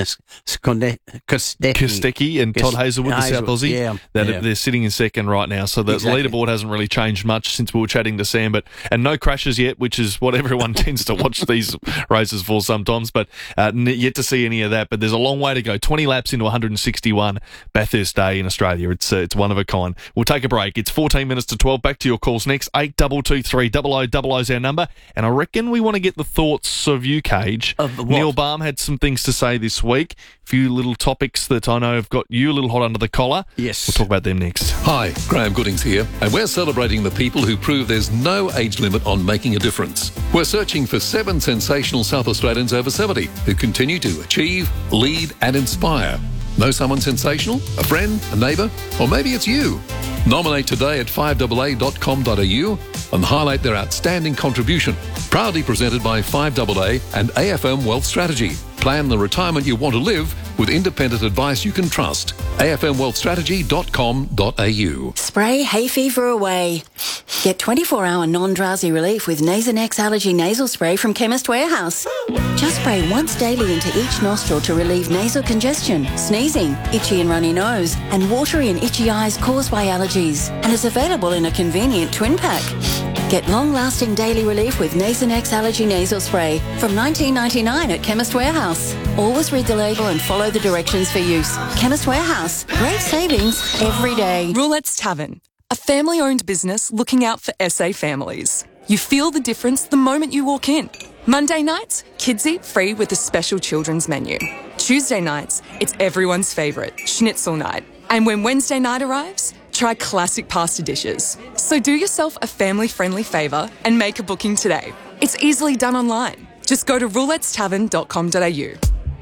Speaker 3: Kostecki and Todd Hazelwood, the South Aussie, they're sitting in second right now. So the leaderboard hasn't really changed much since we were chatting to Sam. And no crashes yet, which is what everyone tends to watch these races for sometimes. But yet to see any of that. But there's a long way to go. 20 laps into 161 Bathurst Day in Australia. It's one of a kind. We'll take a break. It's 14 minutes to 12. Back to your calls next. 8223 0000 is our number. And I reckon we want to get the thoughts of you, Cage. Neil Baum had some things to say this week. A few little topics that I know have got you a little hot under the collar.
Speaker 2: Yes.
Speaker 3: We'll talk about them next.
Speaker 1: Hi, Graham Goodings here, and we're celebrating the people who prove there's no age limit on making a difference. We're searching for 7 sensational South Australians over 70 who continue to achieve, lead and inspire. Know someone sensational? A friend? A neighbour? Or maybe it's you? Nominate today at 5AA.com.au and highlight their outstanding contribution. Proudly presented by 5AA and AFM Wealth Strategy. Plan the retirement you want to live with independent advice you can trust. afmwealthstrategy.com.au.
Speaker 4: Spray hay fever away. Get 24-hour non-drowsy relief with Nasonex Allergy Nasal Spray from Chemist Warehouse. Just spray once daily into each nostril to relieve nasal congestion, sneezing, itchy and runny nose, and watery and itchy eyes caused by allergies. And is available in a convenient twin pack. Get long-lasting daily relief with Nasonex Allergy Nasal Spray from $19.99 at Chemist Warehouse. Always read the label and follow the directions for use. Chemist Warehouse. Great savings every day.
Speaker 5: Roulette's Tavern, a family-owned business looking out for SA families. You feel the difference the moment you walk in. Monday nights, kids eat free with a special children's menu. Tuesday nights, it's everyone's favourite, schnitzel night. And when Wednesday night arrives, try classic pasta dishes. So do yourself a family-friendly favour and make a booking today. It's easily done online. Just go to roulettestavern.com.au.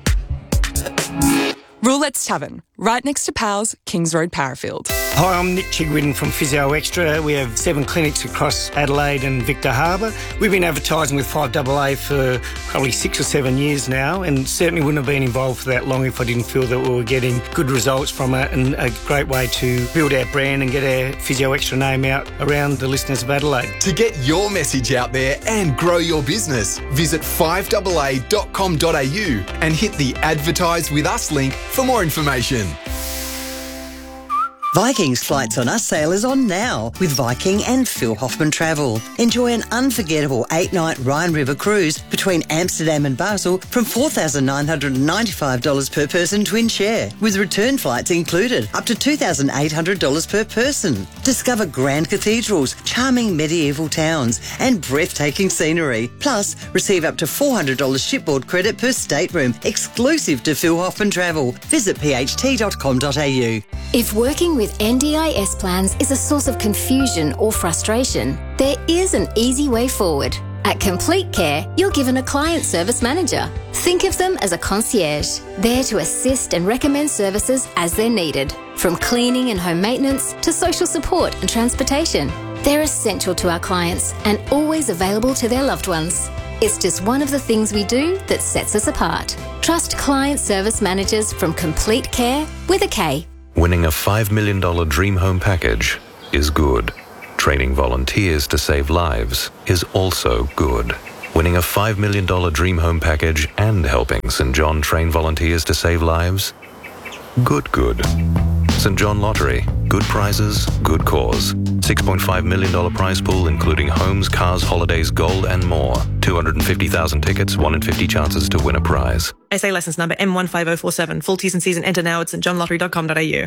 Speaker 5: Roulette's Tavern, right next to Powell's, Kings Road, Parafield.
Speaker 24: Hi, I'm Nick Chigwin from Physio Extra. We have 7 clinics across Adelaide and Victor Harbour. We've been advertising with 5AA for probably 6 or 7 years now, and certainly wouldn't have been involved for that long if I didn't feel that we were getting good results from it, and a great way to build our brand and get our Physio Extra name out around the listeners of Adelaide.
Speaker 25: To get your message out there and grow your business, visit 5AA.com.au and hit the Advertise With Us link for more information.
Speaker 6: Viking's Flights on Us sale is on now with Viking and Phil Hoffman Travel. Enjoy an unforgettable 8-night Rhine River cruise between Amsterdam and Basel from $4,995 per person twin share, with return flights included, up to $2,800 per person. Discover grand cathedrals, charming medieval towns and breathtaking scenery. Plus, receive up to $400 shipboard credit per stateroom, exclusive to Phil Hoffman Travel. Visit pht.com.au.
Speaker 7: If working with NDIS plans is a source of confusion or frustration, there is an easy way forward. At Complete Care, you're given a client service manager. Think of them as a concierge, there to assist and recommend services as they're needed, from cleaning and home maintenance to social support and transportation. They're essential to our clients and always available to their loved ones. It's just one of the things we do that sets us apart. Trust client service managers from Complete Care with a K.
Speaker 9: Winning a $5 million dream home package is good. Training volunteers to save lives is also good. Winning a $5 million dream home package and helping St. John train volunteers to save lives? Good. St. John Lottery. Good prizes, good cause. $6.5 million prize pool including homes, cars, holidays, gold and more. 250,000 tickets, 1 in 50 chances to win a prize.
Speaker 10: SA licence number M15047. Full T's and C's and enter now at stjohnlottery.com.au.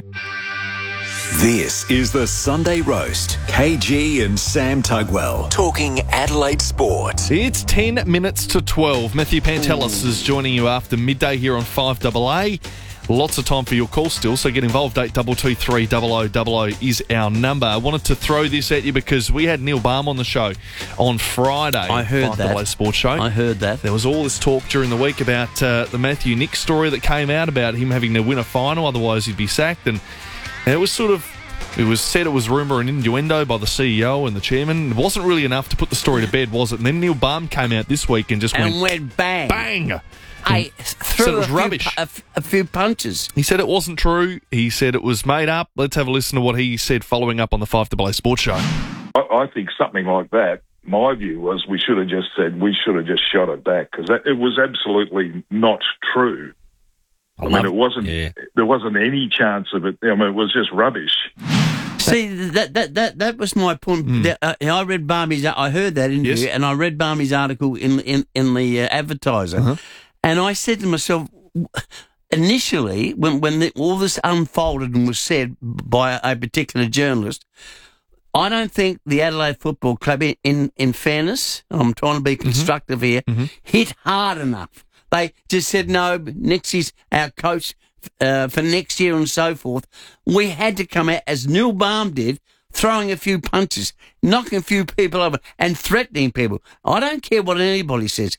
Speaker 13: This is the Sunday Roast. KG and Sam Tugwell talking Adelaide sport.
Speaker 3: It's 10 minutes to 12. Matthew Pantelis is joining you after midday here on 5AA. Lots of time for your call still, so get involved. 8223 0000 is our number. I wanted to throw this at you because we had Neil Baum on the show on Friday.
Speaker 2: I heard that.
Speaker 3: 5AA Sports Show.
Speaker 2: I heard that.
Speaker 3: There was all this talk during the week about the Matthew Nick story that came out about him having to win a final, otherwise he'd be sacked. And it was it was said it was rumour and innuendo by the CEO and the chairman. It wasn't really enough to put the story to bed, was it? And then Neil Baum came out this week and just went
Speaker 2: bang.
Speaker 3: Bang!
Speaker 2: I threw a few punches.
Speaker 3: He said it wasn't true. He said it was made up. Let's have a listen to what he said following up on the 5AA Sports Show.
Speaker 11: I think something like that, my view was we should have just shot it back because it was absolutely not true. I mean, it wasn't. Yeah. There wasn't any chance of it. I mean, it was just rubbish.
Speaker 2: See, that was my point. I read Barmy's. I heard that interview, and I read Barmy's article in the Advertiser, and I said to myself, initially, when all this unfolded and was said by a particular journalist, I don't think the Adelaide Football Club, in fairness, I'm trying to be constructive here, hit hard enough. They just said, no, Nixie's our coach for next year and so forth. We had to come out, as Neil Baum did, throwing a few punches, knocking a few people over and threatening people. I don't care what anybody says.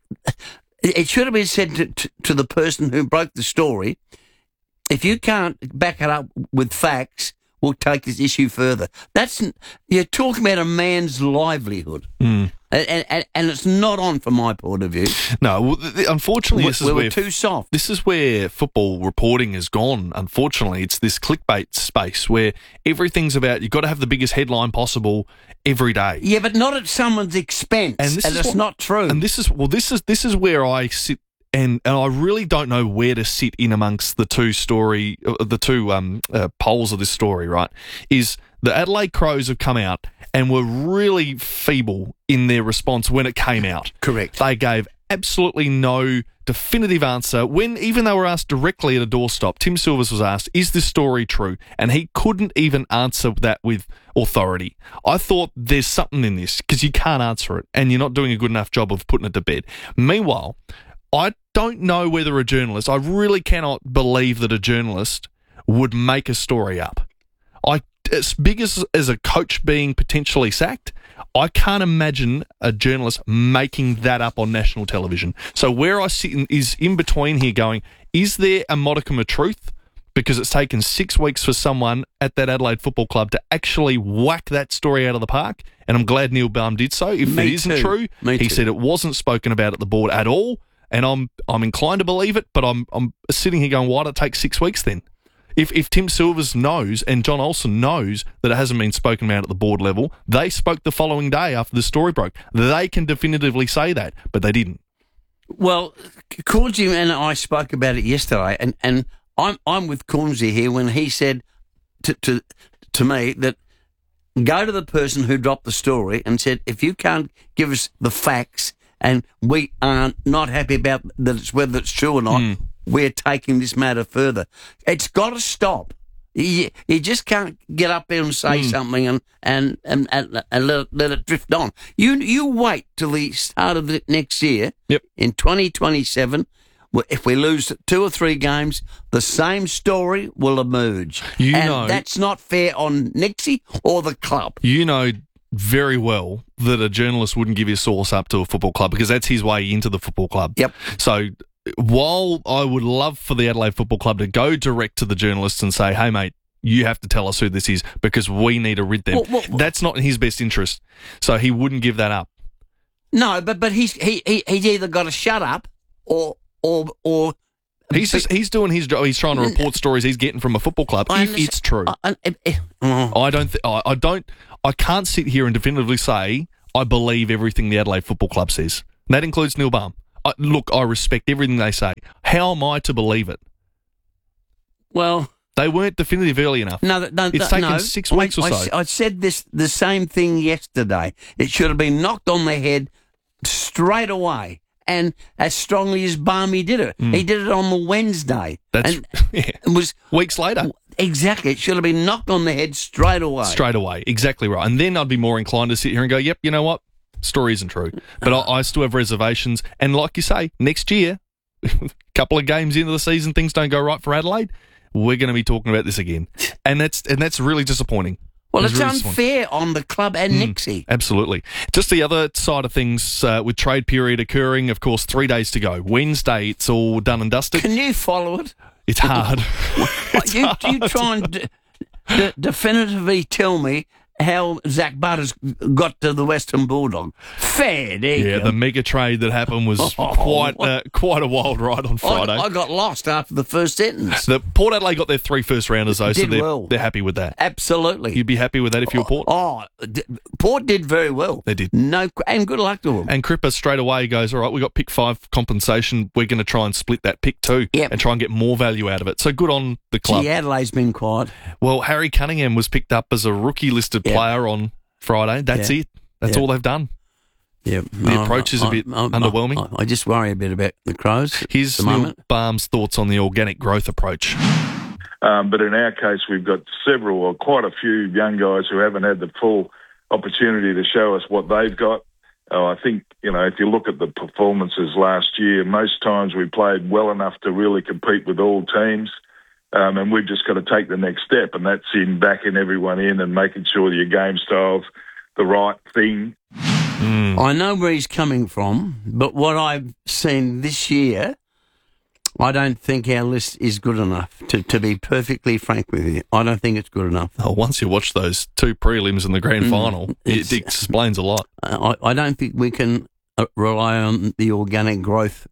Speaker 2: It should have been said to the person who broke the story, if you can't back it up with facts, we'll take this issue further. You're talking about a man's livelihood. And it's not on from my point of view.
Speaker 3: No, unfortunately,
Speaker 2: we're too soft.
Speaker 3: This is where football reporting has gone. Unfortunately, it's this clickbait space where everything's about you've got to have the biggest headline possible every day.
Speaker 2: Yeah, but not at someone's expense. And it's not true.
Speaker 3: And this is where I sit. And I really don't know where to sit in amongst the two poles of this story, right? Is the Adelaide Crows have come out and were really feeble in their response when it came out.
Speaker 2: Correct.
Speaker 3: They gave absolutely no definitive answer when even they were asked directly at a doorstop. Tim Silvers was asked, is this story true? And he couldn't even answer that with authority. I thought there's something in this because you can't answer it and you're not doing a good enough job of putting it to bed. Meanwhile, I don't know whether a journalist, I really cannot believe that a journalist would make a story up. As big as a coach being potentially sacked, I can't imagine a journalist making that up on national television. So where I sit is in between here going, is there a modicum of truth? Because it's taken 6 weeks for someone at that Adelaide Football Club to actually whack that story out of the park, and I'm glad Neil Baum did so. If it isn't true, he said it wasn't spoken about at the board at all, and I'm inclined to believe it, but I'm sitting here going, why did it take 6 weeks then? If Tim Silvers knows and John Olsen knows that it hasn't been spoken about at the board level, they spoke the following day after the story broke. They can definitively say that, but they didn't.
Speaker 2: Well, Cornsey and I spoke about it yesterday, and I'm with Cornsey here when he said to me that go to the person who dropped the story and said, if you can't give us the facts and we are not happy about whether it's true or not, we're taking this matter further. It's got to stop. You just can't get up there and say something and let it drift on. You wait till the start of the next year.
Speaker 3: Yep.
Speaker 2: In 2027, if we lose 2 or 3 games, the same story will emerge. That's not fair on Nixie or the club.
Speaker 3: You know very well that a journalist wouldn't give his source up to a football club because that's his way into the football club.
Speaker 2: Yep.
Speaker 3: So while I would love for the Adelaide Football Club to go direct to the journalists and say, hey, mate, you have to tell us who this is because we need to rid them. That's not in his best interest. So he wouldn't give that up.
Speaker 2: No, but he's either got to shut up or
Speaker 3: he's doing his job. He's trying to report stories he's getting from a football club. If it's true, I can't sit here and definitively say I believe everything the Adelaide Football Club says. And that includes Neil Baum. Look, I respect everything they say. How am I to believe it?
Speaker 2: Well,
Speaker 3: they weren't definitive early enough. It's taken 6 weeks or so.
Speaker 2: I said the same thing yesterday. It should have been knocked on the head straight away, and as strongly as Barmy did it. He did it on the Wednesday.
Speaker 3: It was weeks later.
Speaker 2: Exactly. It should have been knocked on the head straight away.
Speaker 3: Straight away. Exactly right. And then I'd be more inclined to sit here and go, yep, you know what? Story isn't true. But I still have reservations. And like you say, next year, a couple of games into the season, things don't go right for Adelaide, we're going to be talking about this again. And that's really disappointing.
Speaker 2: Well, it's really unfair on the club and Nixie.
Speaker 3: Absolutely. Just the other side of things, with trade period occurring, of course, 3 days to go. Wednesday, it's all done and dusted.
Speaker 2: Can you follow it?
Speaker 3: It's hard.
Speaker 2: You try and definitively tell me how Zach Butters got to the Western Bulldog. Fair, there you go.
Speaker 3: The mega trade that happened was quite a wild ride on Friday.
Speaker 2: I got lost after the first sentence.
Speaker 3: The Port Adelaide got their 3 first rounders though, so they're happy with that.
Speaker 2: Absolutely.
Speaker 3: You'd be happy with that if you were Port?
Speaker 2: Port did very well.
Speaker 3: They did.
Speaker 2: And good luck to them.
Speaker 3: And Cripper straight away goes, all right, we got pick 5 compensation. We're going to try and split that pick 2 and try and get more value out of it. So good on the club.
Speaker 2: Gee, Adelaide's been quiet.
Speaker 3: Well, Harry Cunningham was picked up as a rookie listed player on Friday. That's it. That's all they've done.
Speaker 2: Yeah,
Speaker 3: the approach is a bit underwhelming.
Speaker 2: I just worry a bit about the Crows.
Speaker 3: Here's Neil Baum's thoughts on the organic growth approach.
Speaker 11: But in our case, we've got quite a few young guys who haven't had the full opportunity to show us what they've got. I think, if you look at the performances last year, most times we played well enough to really compete with all teams. And we've just got to take the next step, and that's in backing everyone in and making sure your game style's the right thing.
Speaker 2: I know where he's coming from, but what I've seen this year, I don't think our list is good enough, to be perfectly frank with you. I don't think it's good enough.
Speaker 3: Once you watch those 2 prelims in the grand final, it explains a lot.
Speaker 2: I don't think we can rely on the organic growth.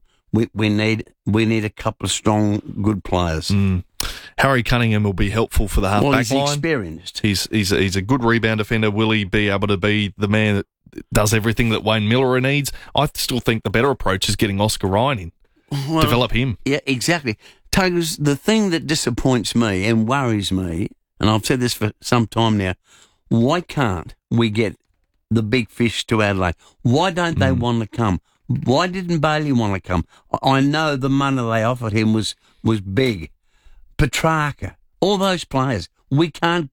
Speaker 2: We need a couple of strong, good players.
Speaker 3: Harry Cunningham will be helpful for the half-back line.
Speaker 2: He's experienced.
Speaker 3: He's a good rebound defender. Will he be able to be the man that does everything that Wayne Miller needs? I still think the better approach is getting Oscar Ryan in. Develop him.
Speaker 2: Yeah, exactly. Tuggers, the thing that disappoints me and worries me, and I've said this for some time now, why can't we get the big fish to Adelaide? Why don't they want to come? Why didn't Bailey want to come? I know the money they offered him was big. Petrarca, all those players, we can't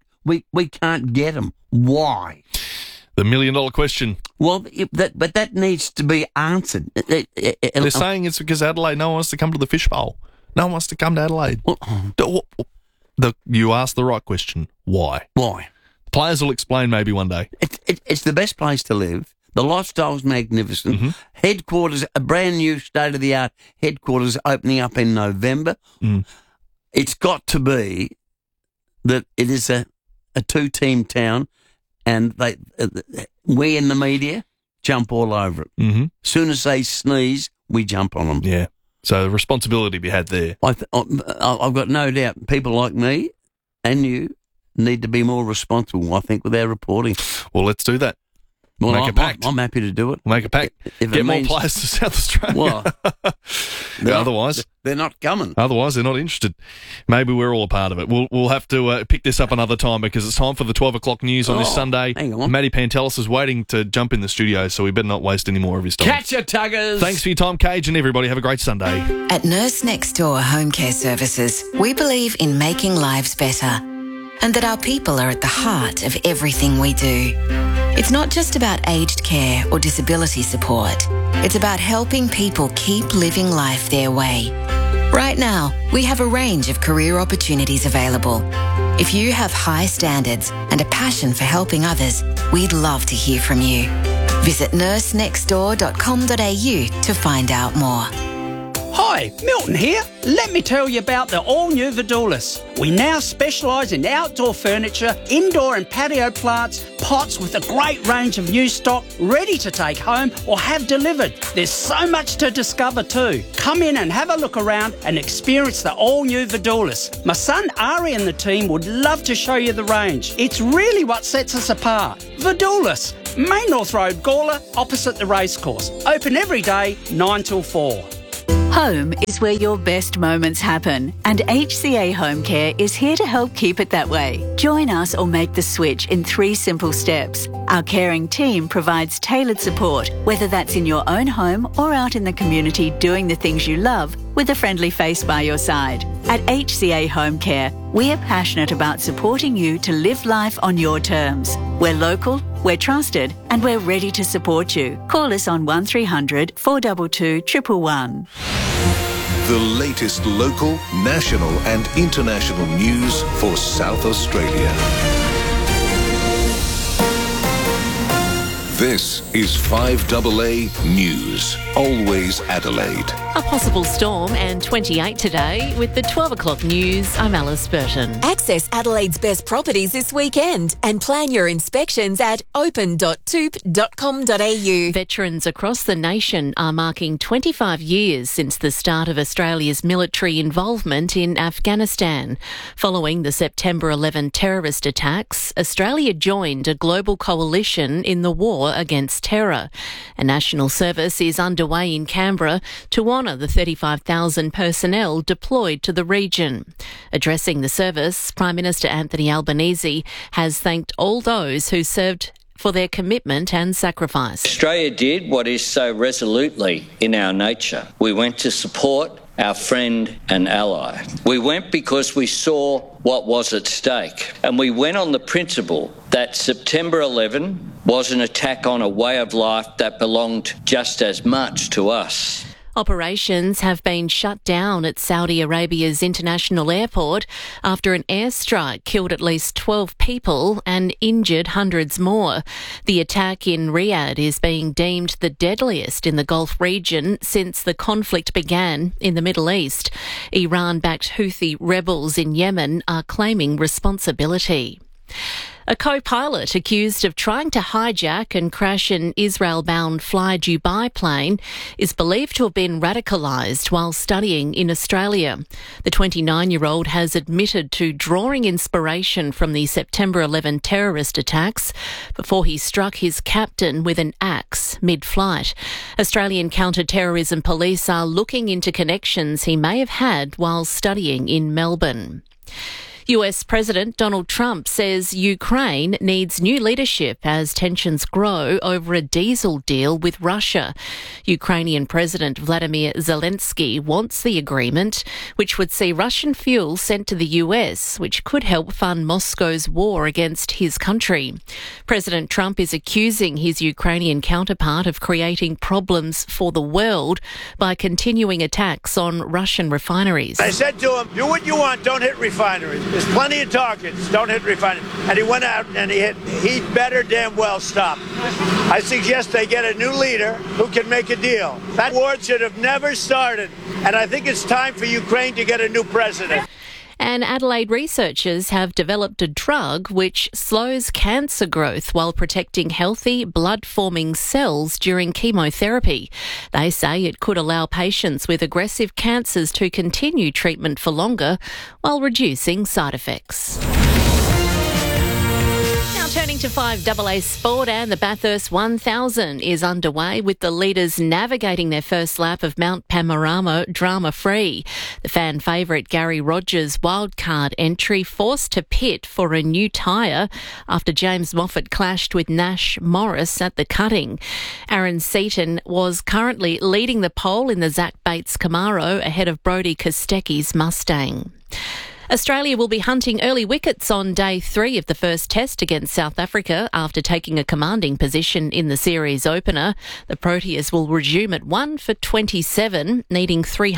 Speaker 2: get them. Why?
Speaker 3: The $1 million question.
Speaker 2: Well, but that needs to be answered.
Speaker 3: They're saying it's because Adelaide, no one wants to come to the fishbowl. No one wants to come to Adelaide. You asked the right question. Why?
Speaker 2: Why?
Speaker 3: Players will explain maybe one day.
Speaker 2: It's the best place to live. The lifestyle's magnificent. Headquarters, a brand new state-of-the-art headquarters opening up in November. It's got to be that it is a 2-team town, and we in the media jump all over it. Soon as they sneeze, we jump on them.
Speaker 3: Yeah. So the responsibility to be had there.
Speaker 2: I've got no doubt people like me and you need to be more responsible, I think, with our reporting.
Speaker 3: Well, let's do that.
Speaker 2: Well,
Speaker 3: make a pact.
Speaker 2: I'm happy to do it.
Speaker 3: Make a pact. Get more players to South Australia.
Speaker 2: Well,
Speaker 3: otherwise,
Speaker 2: they're not coming.
Speaker 3: Otherwise, they're not interested. Maybe we're all a part of it. We'll have to pick this up another time because it's time for the 12 o'clock news on this Sunday.
Speaker 2: Hang on.
Speaker 3: Matty Pantelis is waiting to jump in the studio, so we better not waste any more of his time.
Speaker 2: Catch ya, tuggers!
Speaker 3: Thanks for your time, Cage, and everybody. Have a great Sunday.
Speaker 8: At Nurse Next Door Home Care Services, we believe in making lives better and that our people are at the heart of everything we do. It's not just about aged care or disability support. It's about helping people keep living life their way. Right now, we have a range of career opportunities available. If you have high standards and a passion for helping others, we'd love to hear from you. Visit nursenextdoor.com.au to find out more.
Speaker 12: Hi, Milton here. Let me tell you about the all-new Vidulis. We now specialise in outdoor furniture, indoor and patio plants, pots with a great range of new stock ready to take home or have delivered. There's so much to discover too. Come in and have a look around and experience the all-new Vidulis. My son Ari and the team would love to show you the range. It's really what sets us apart. Vidulis, Main North Road, Gawler, opposite the racecourse. Open every day, 9 till 4.
Speaker 14: Home is where your best moments happen, and HCA Home Care is here to help keep it that way. Join us or make the switch in 3 simple steps. Our caring team provides tailored support, whether that's in your own home or out in the community doing the things you love, with a friendly face by your side. At HCA Home Care, we are passionate about supporting you to live life on your terms. We're local, we're trusted, and we're ready to support you. Call us on 1300 422 111.
Speaker 13: The latest local, national and international news for South Australia. This is 5AA News. Always Adelaide.
Speaker 15: A possible storm and 28 today. With the 12 o'clock news, I'm Alice Burton.
Speaker 17: Access Adelaide's best properties this weekend and plan your inspections at open.toop.com.au.
Speaker 15: Veterans across the nation are marking 25 years since the start of Australia's military involvement in Afghanistan. Following the September 11 terrorist attacks, Australia joined a global coalition in the war against terror. A national service is underway in Canberra to honour the 35,000 personnel deployed to the region. Addressing the service, Prime Minister Anthony Albanese has thanked all those who served for their commitment and sacrifice.
Speaker 16: Australia did what is so resolutely in our nature. We went to support our friend and ally. We went because we saw what was at stake, and we went on the principle that September 11 was an attack on a way of life that belonged just as much to us.
Speaker 15: Operations have been shut down at Saudi Arabia's international airport after an airstrike killed at least 12 people and injured hundreds more. The attack in Riyadh is being deemed the deadliest in the Gulf region since the conflict began in the Middle East. Iran-backed Houthi rebels in Yemen are claiming responsibility. A co-pilot accused of trying to hijack and crash an Israel-bound Fly Dubai plane is believed to have been radicalised while studying in Australia. The 29-year-old has admitted to drawing inspiration from the September 11 terrorist attacks before he struck his captain with an axe mid-flight. Australian counter-terrorism police are looking into connections he may have had while studying in Melbourne. US President Donald Trump says Ukraine needs new leadership as tensions grow over a diesel deal with Russia. Ukrainian President Vladimir Zelensky wants the agreement, which would see Russian fuel sent to the US, which could help fund Moscow's war against his country. President Trump is accusing his Ukrainian counterpart of creating problems for the world by continuing attacks on Russian refineries.
Speaker 26: I said to him, do what you want, don't hit refineries. There's plenty of targets. Don't hit refineries. And he went out and he hit. He better damn well stop. I suggest they get a new leader who can make a deal. That war should have never started. And I think it's time for Ukraine to get a new president.
Speaker 15: And Adelaide researchers have developed a drug which slows cancer growth while protecting healthy blood-forming cells during chemotherapy. They say it could allow patients with aggressive cancers to continue treatment for longer while reducing side effects. Turning to 5AA Sport, and the Bathurst 1000 is underway with the leaders navigating their first lap of Mount Panorama drama-free. The fan favourite Gary Rogers' wildcard entry forced to pit for a new tyre after James Moffat clashed with Nash Morris at the cutting. Aaron Seaton was currently leading the pole in the Zach Bates Camaro ahead of Brodie Kostecki's Mustang. Australia will be hunting early wickets on day 3 of the first test against South Africa after taking a commanding position in the series opener. The Proteas will resume at 1 for 27, needing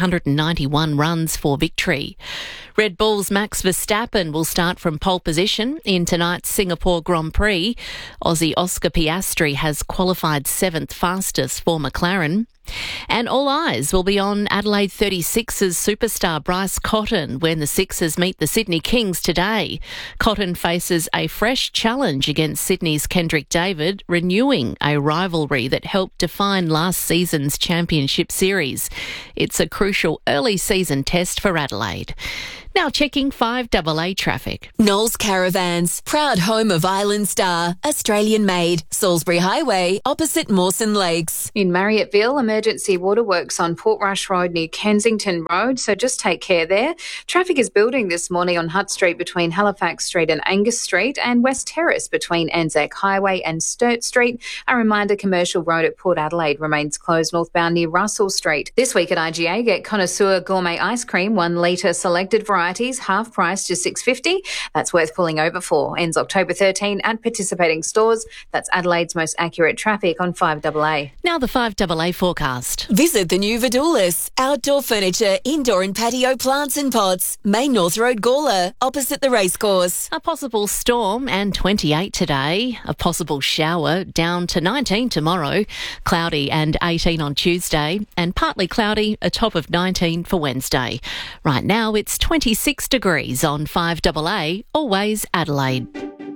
Speaker 15: 391 runs for victory. Red Bull's Max Verstappen will start from pole position in tonight's Singapore Grand Prix. Aussie Oscar Piastri has qualified 7th fastest for McLaren. And all eyes will be on Adelaide 36ers superstar Bryce Cotton when the Sixers meet the Sydney Kings today. Cotton faces a fresh challenge against Sydney's Kendrick David, renewing a rivalry that helped define last season's championship series. It's a crucial early season test for Adelaide. Now checking 5AA traffic.
Speaker 17: Knowles Caravans, proud home of Island Star, Australian made, Salisbury Highway, opposite Mawson Lakes.
Speaker 18: In Marriotteville, emergency waterworks on Portrush Road near Kensington Road, so just take care there. Traffic is building this morning on Hutt Street between Halifax Street and Angus Street, and West Terrace between Anzac Highway and Sturt Street. A reminder, Commercial Road at Port Adelaide remains closed northbound near Russell Street. This week at IGA, get Connoisseur Gourmet Ice Cream, 1 litre selected varieties, half price to $6.50. That's worth pulling over for. Ends October 13 at participating stores. That's Adelaide's most accurate traffic on 5AA.
Speaker 15: Now the 5AA forecast.
Speaker 17: Visit the new Vidoulis, outdoor furniture, indoor and patio plants and pots. Main North Road, Gawler, opposite the racecourse.
Speaker 15: A possible storm and 28 today. A possible shower down to 19 tomorrow. Cloudy and 18 on Tuesday. And partly cloudy, a top of 19 for Wednesday. Right now it's 26 degrees on 5AA, always Adelaide.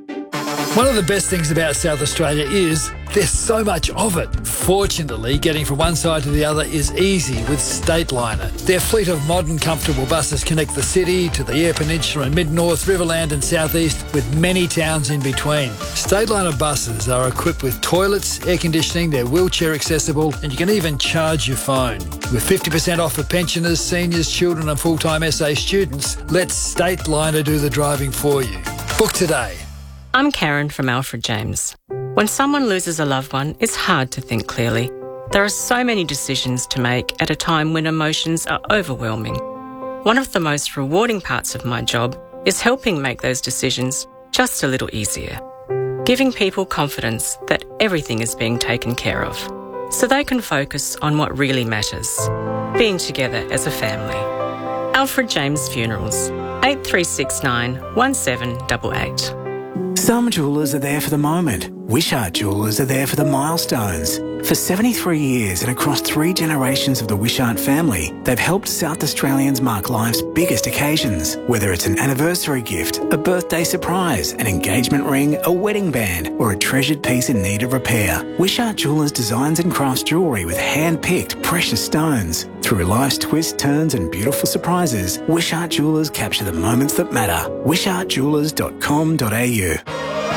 Speaker 19: One of the best things about South Australia is there's so much of it. Fortunately, getting from one side to the other is easy with Stateliner. Their fleet of modern, comfortable buses connect the city to the Eyre Peninsula and Mid-North, Riverland and South East, with many towns in between. Stateliner buses are equipped with toilets, air conditioning, they're wheelchair accessible, and you can even charge your phone. With 50% off for pensioners, seniors, children and full-time SA students, let Stateliner do the driving for you. Book today.
Speaker 20: I'm Karen from Alfred James. When someone loses a loved one, it's hard to think clearly. There are so many decisions to make at a time when emotions are overwhelming. One of the most rewarding parts of my job is helping make those decisions just a little easier. Giving people confidence that everything is being taken care of, so they can focus on what really matters, being together as a family. Alfred James Funerals, 8369 1788.
Speaker 21: Some jewellers are there for the moment. Wishart Jewellers are there for the milestones. For 73 years and across 3 generations of the Wishart family, they've helped South Australians mark life's biggest occasions. Whether it's an anniversary gift, a birthday surprise, an engagement ring, a wedding band, or a treasured piece in need of repair, Wishart Jewellers designs and crafts jewellery with hand-picked precious stones. Through life's twists, turns and beautiful surprises, Wishart Jewellers capture the moments that matter. wishartjewellers.com.au.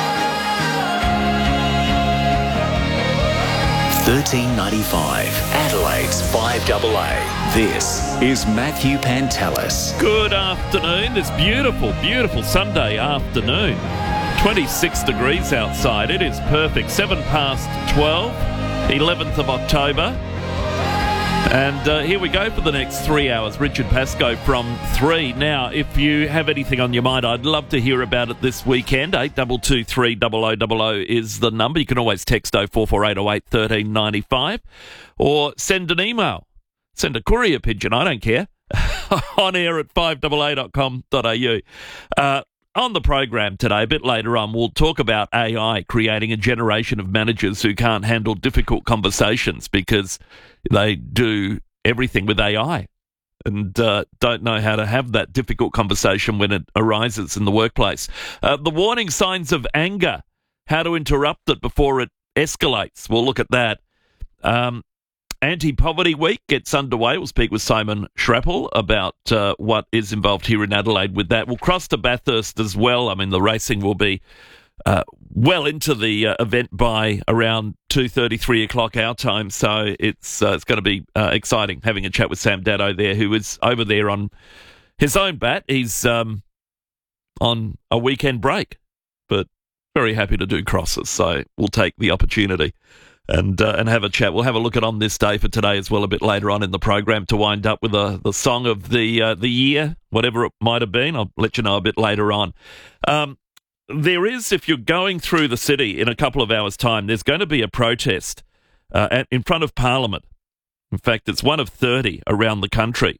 Speaker 13: 1395, Adelaide's 5AA. This is Matthew Pantelis.
Speaker 22: Good afternoon. This beautiful, beautiful Sunday afternoon. 26 degrees outside. It is perfect. 12 past, 11th of October. And here we go for the next 3 hours. Richard Pascoe from 3. Now, if you have anything on your mind, I'd love to hear about it this weekend. 8223 0000 is the number. You can always text 044808 1395 or send an email. Send a courier pigeon, I don't care. On air at 5AA.com.au. On the program today, a bit later on, we'll talk about AI creating a generation of managers who can't handle difficult conversations because they do everything with AI and don't know how to have that difficult conversation when it arises in the workplace. The warning signs of anger, how to interrupt it before it escalates. We'll look at that. Anti-Poverty Week gets underway. We'll speak with Simon Schrappel about what is involved here in Adelaide with that. We'll cross to Bathurst as well. I mean, the racing will be well into the event by around 2:30, 3 o'clock our time. So it's going to be exciting having a chat with Sam Dado there, who is over there on his own bat. He's on a weekend break, but very happy to do crosses. So we'll take the opportunity and have a chat. We'll have a look at On This Day for today as well a bit later on in the program to wind up with the song of the year, whatever it might have been. I'll let you know a bit later on. There is, if you're going through the city in a couple of hours' time, there's going to be a protest in front of Parliament. In fact, it's one of 30 around the country.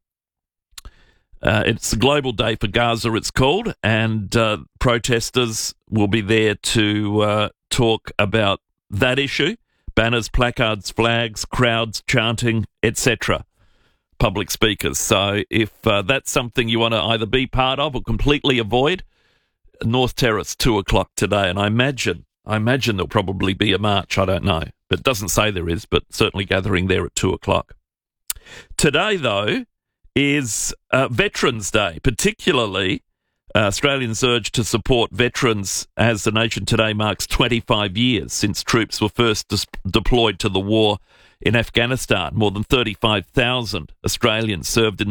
Speaker 22: It's the Global Day for Gaza, it's called, and protesters will be there to talk about that issue. Banners, placards, flags, crowds, chanting, etc. Public speakers. So if that's something you want to either be part of or completely avoid, North Terrace, 2 o'clock today, and I imagine there'll probably be a march. I don't know, but it doesn't say there is, but certainly gathering there at 2 o'clock. Today, though, is Veterans Day, particularly Australians urged to support veterans as the nation today marks 25 years since troops were first deployed to the war in Afghanistan. More than 35,000 Australians served in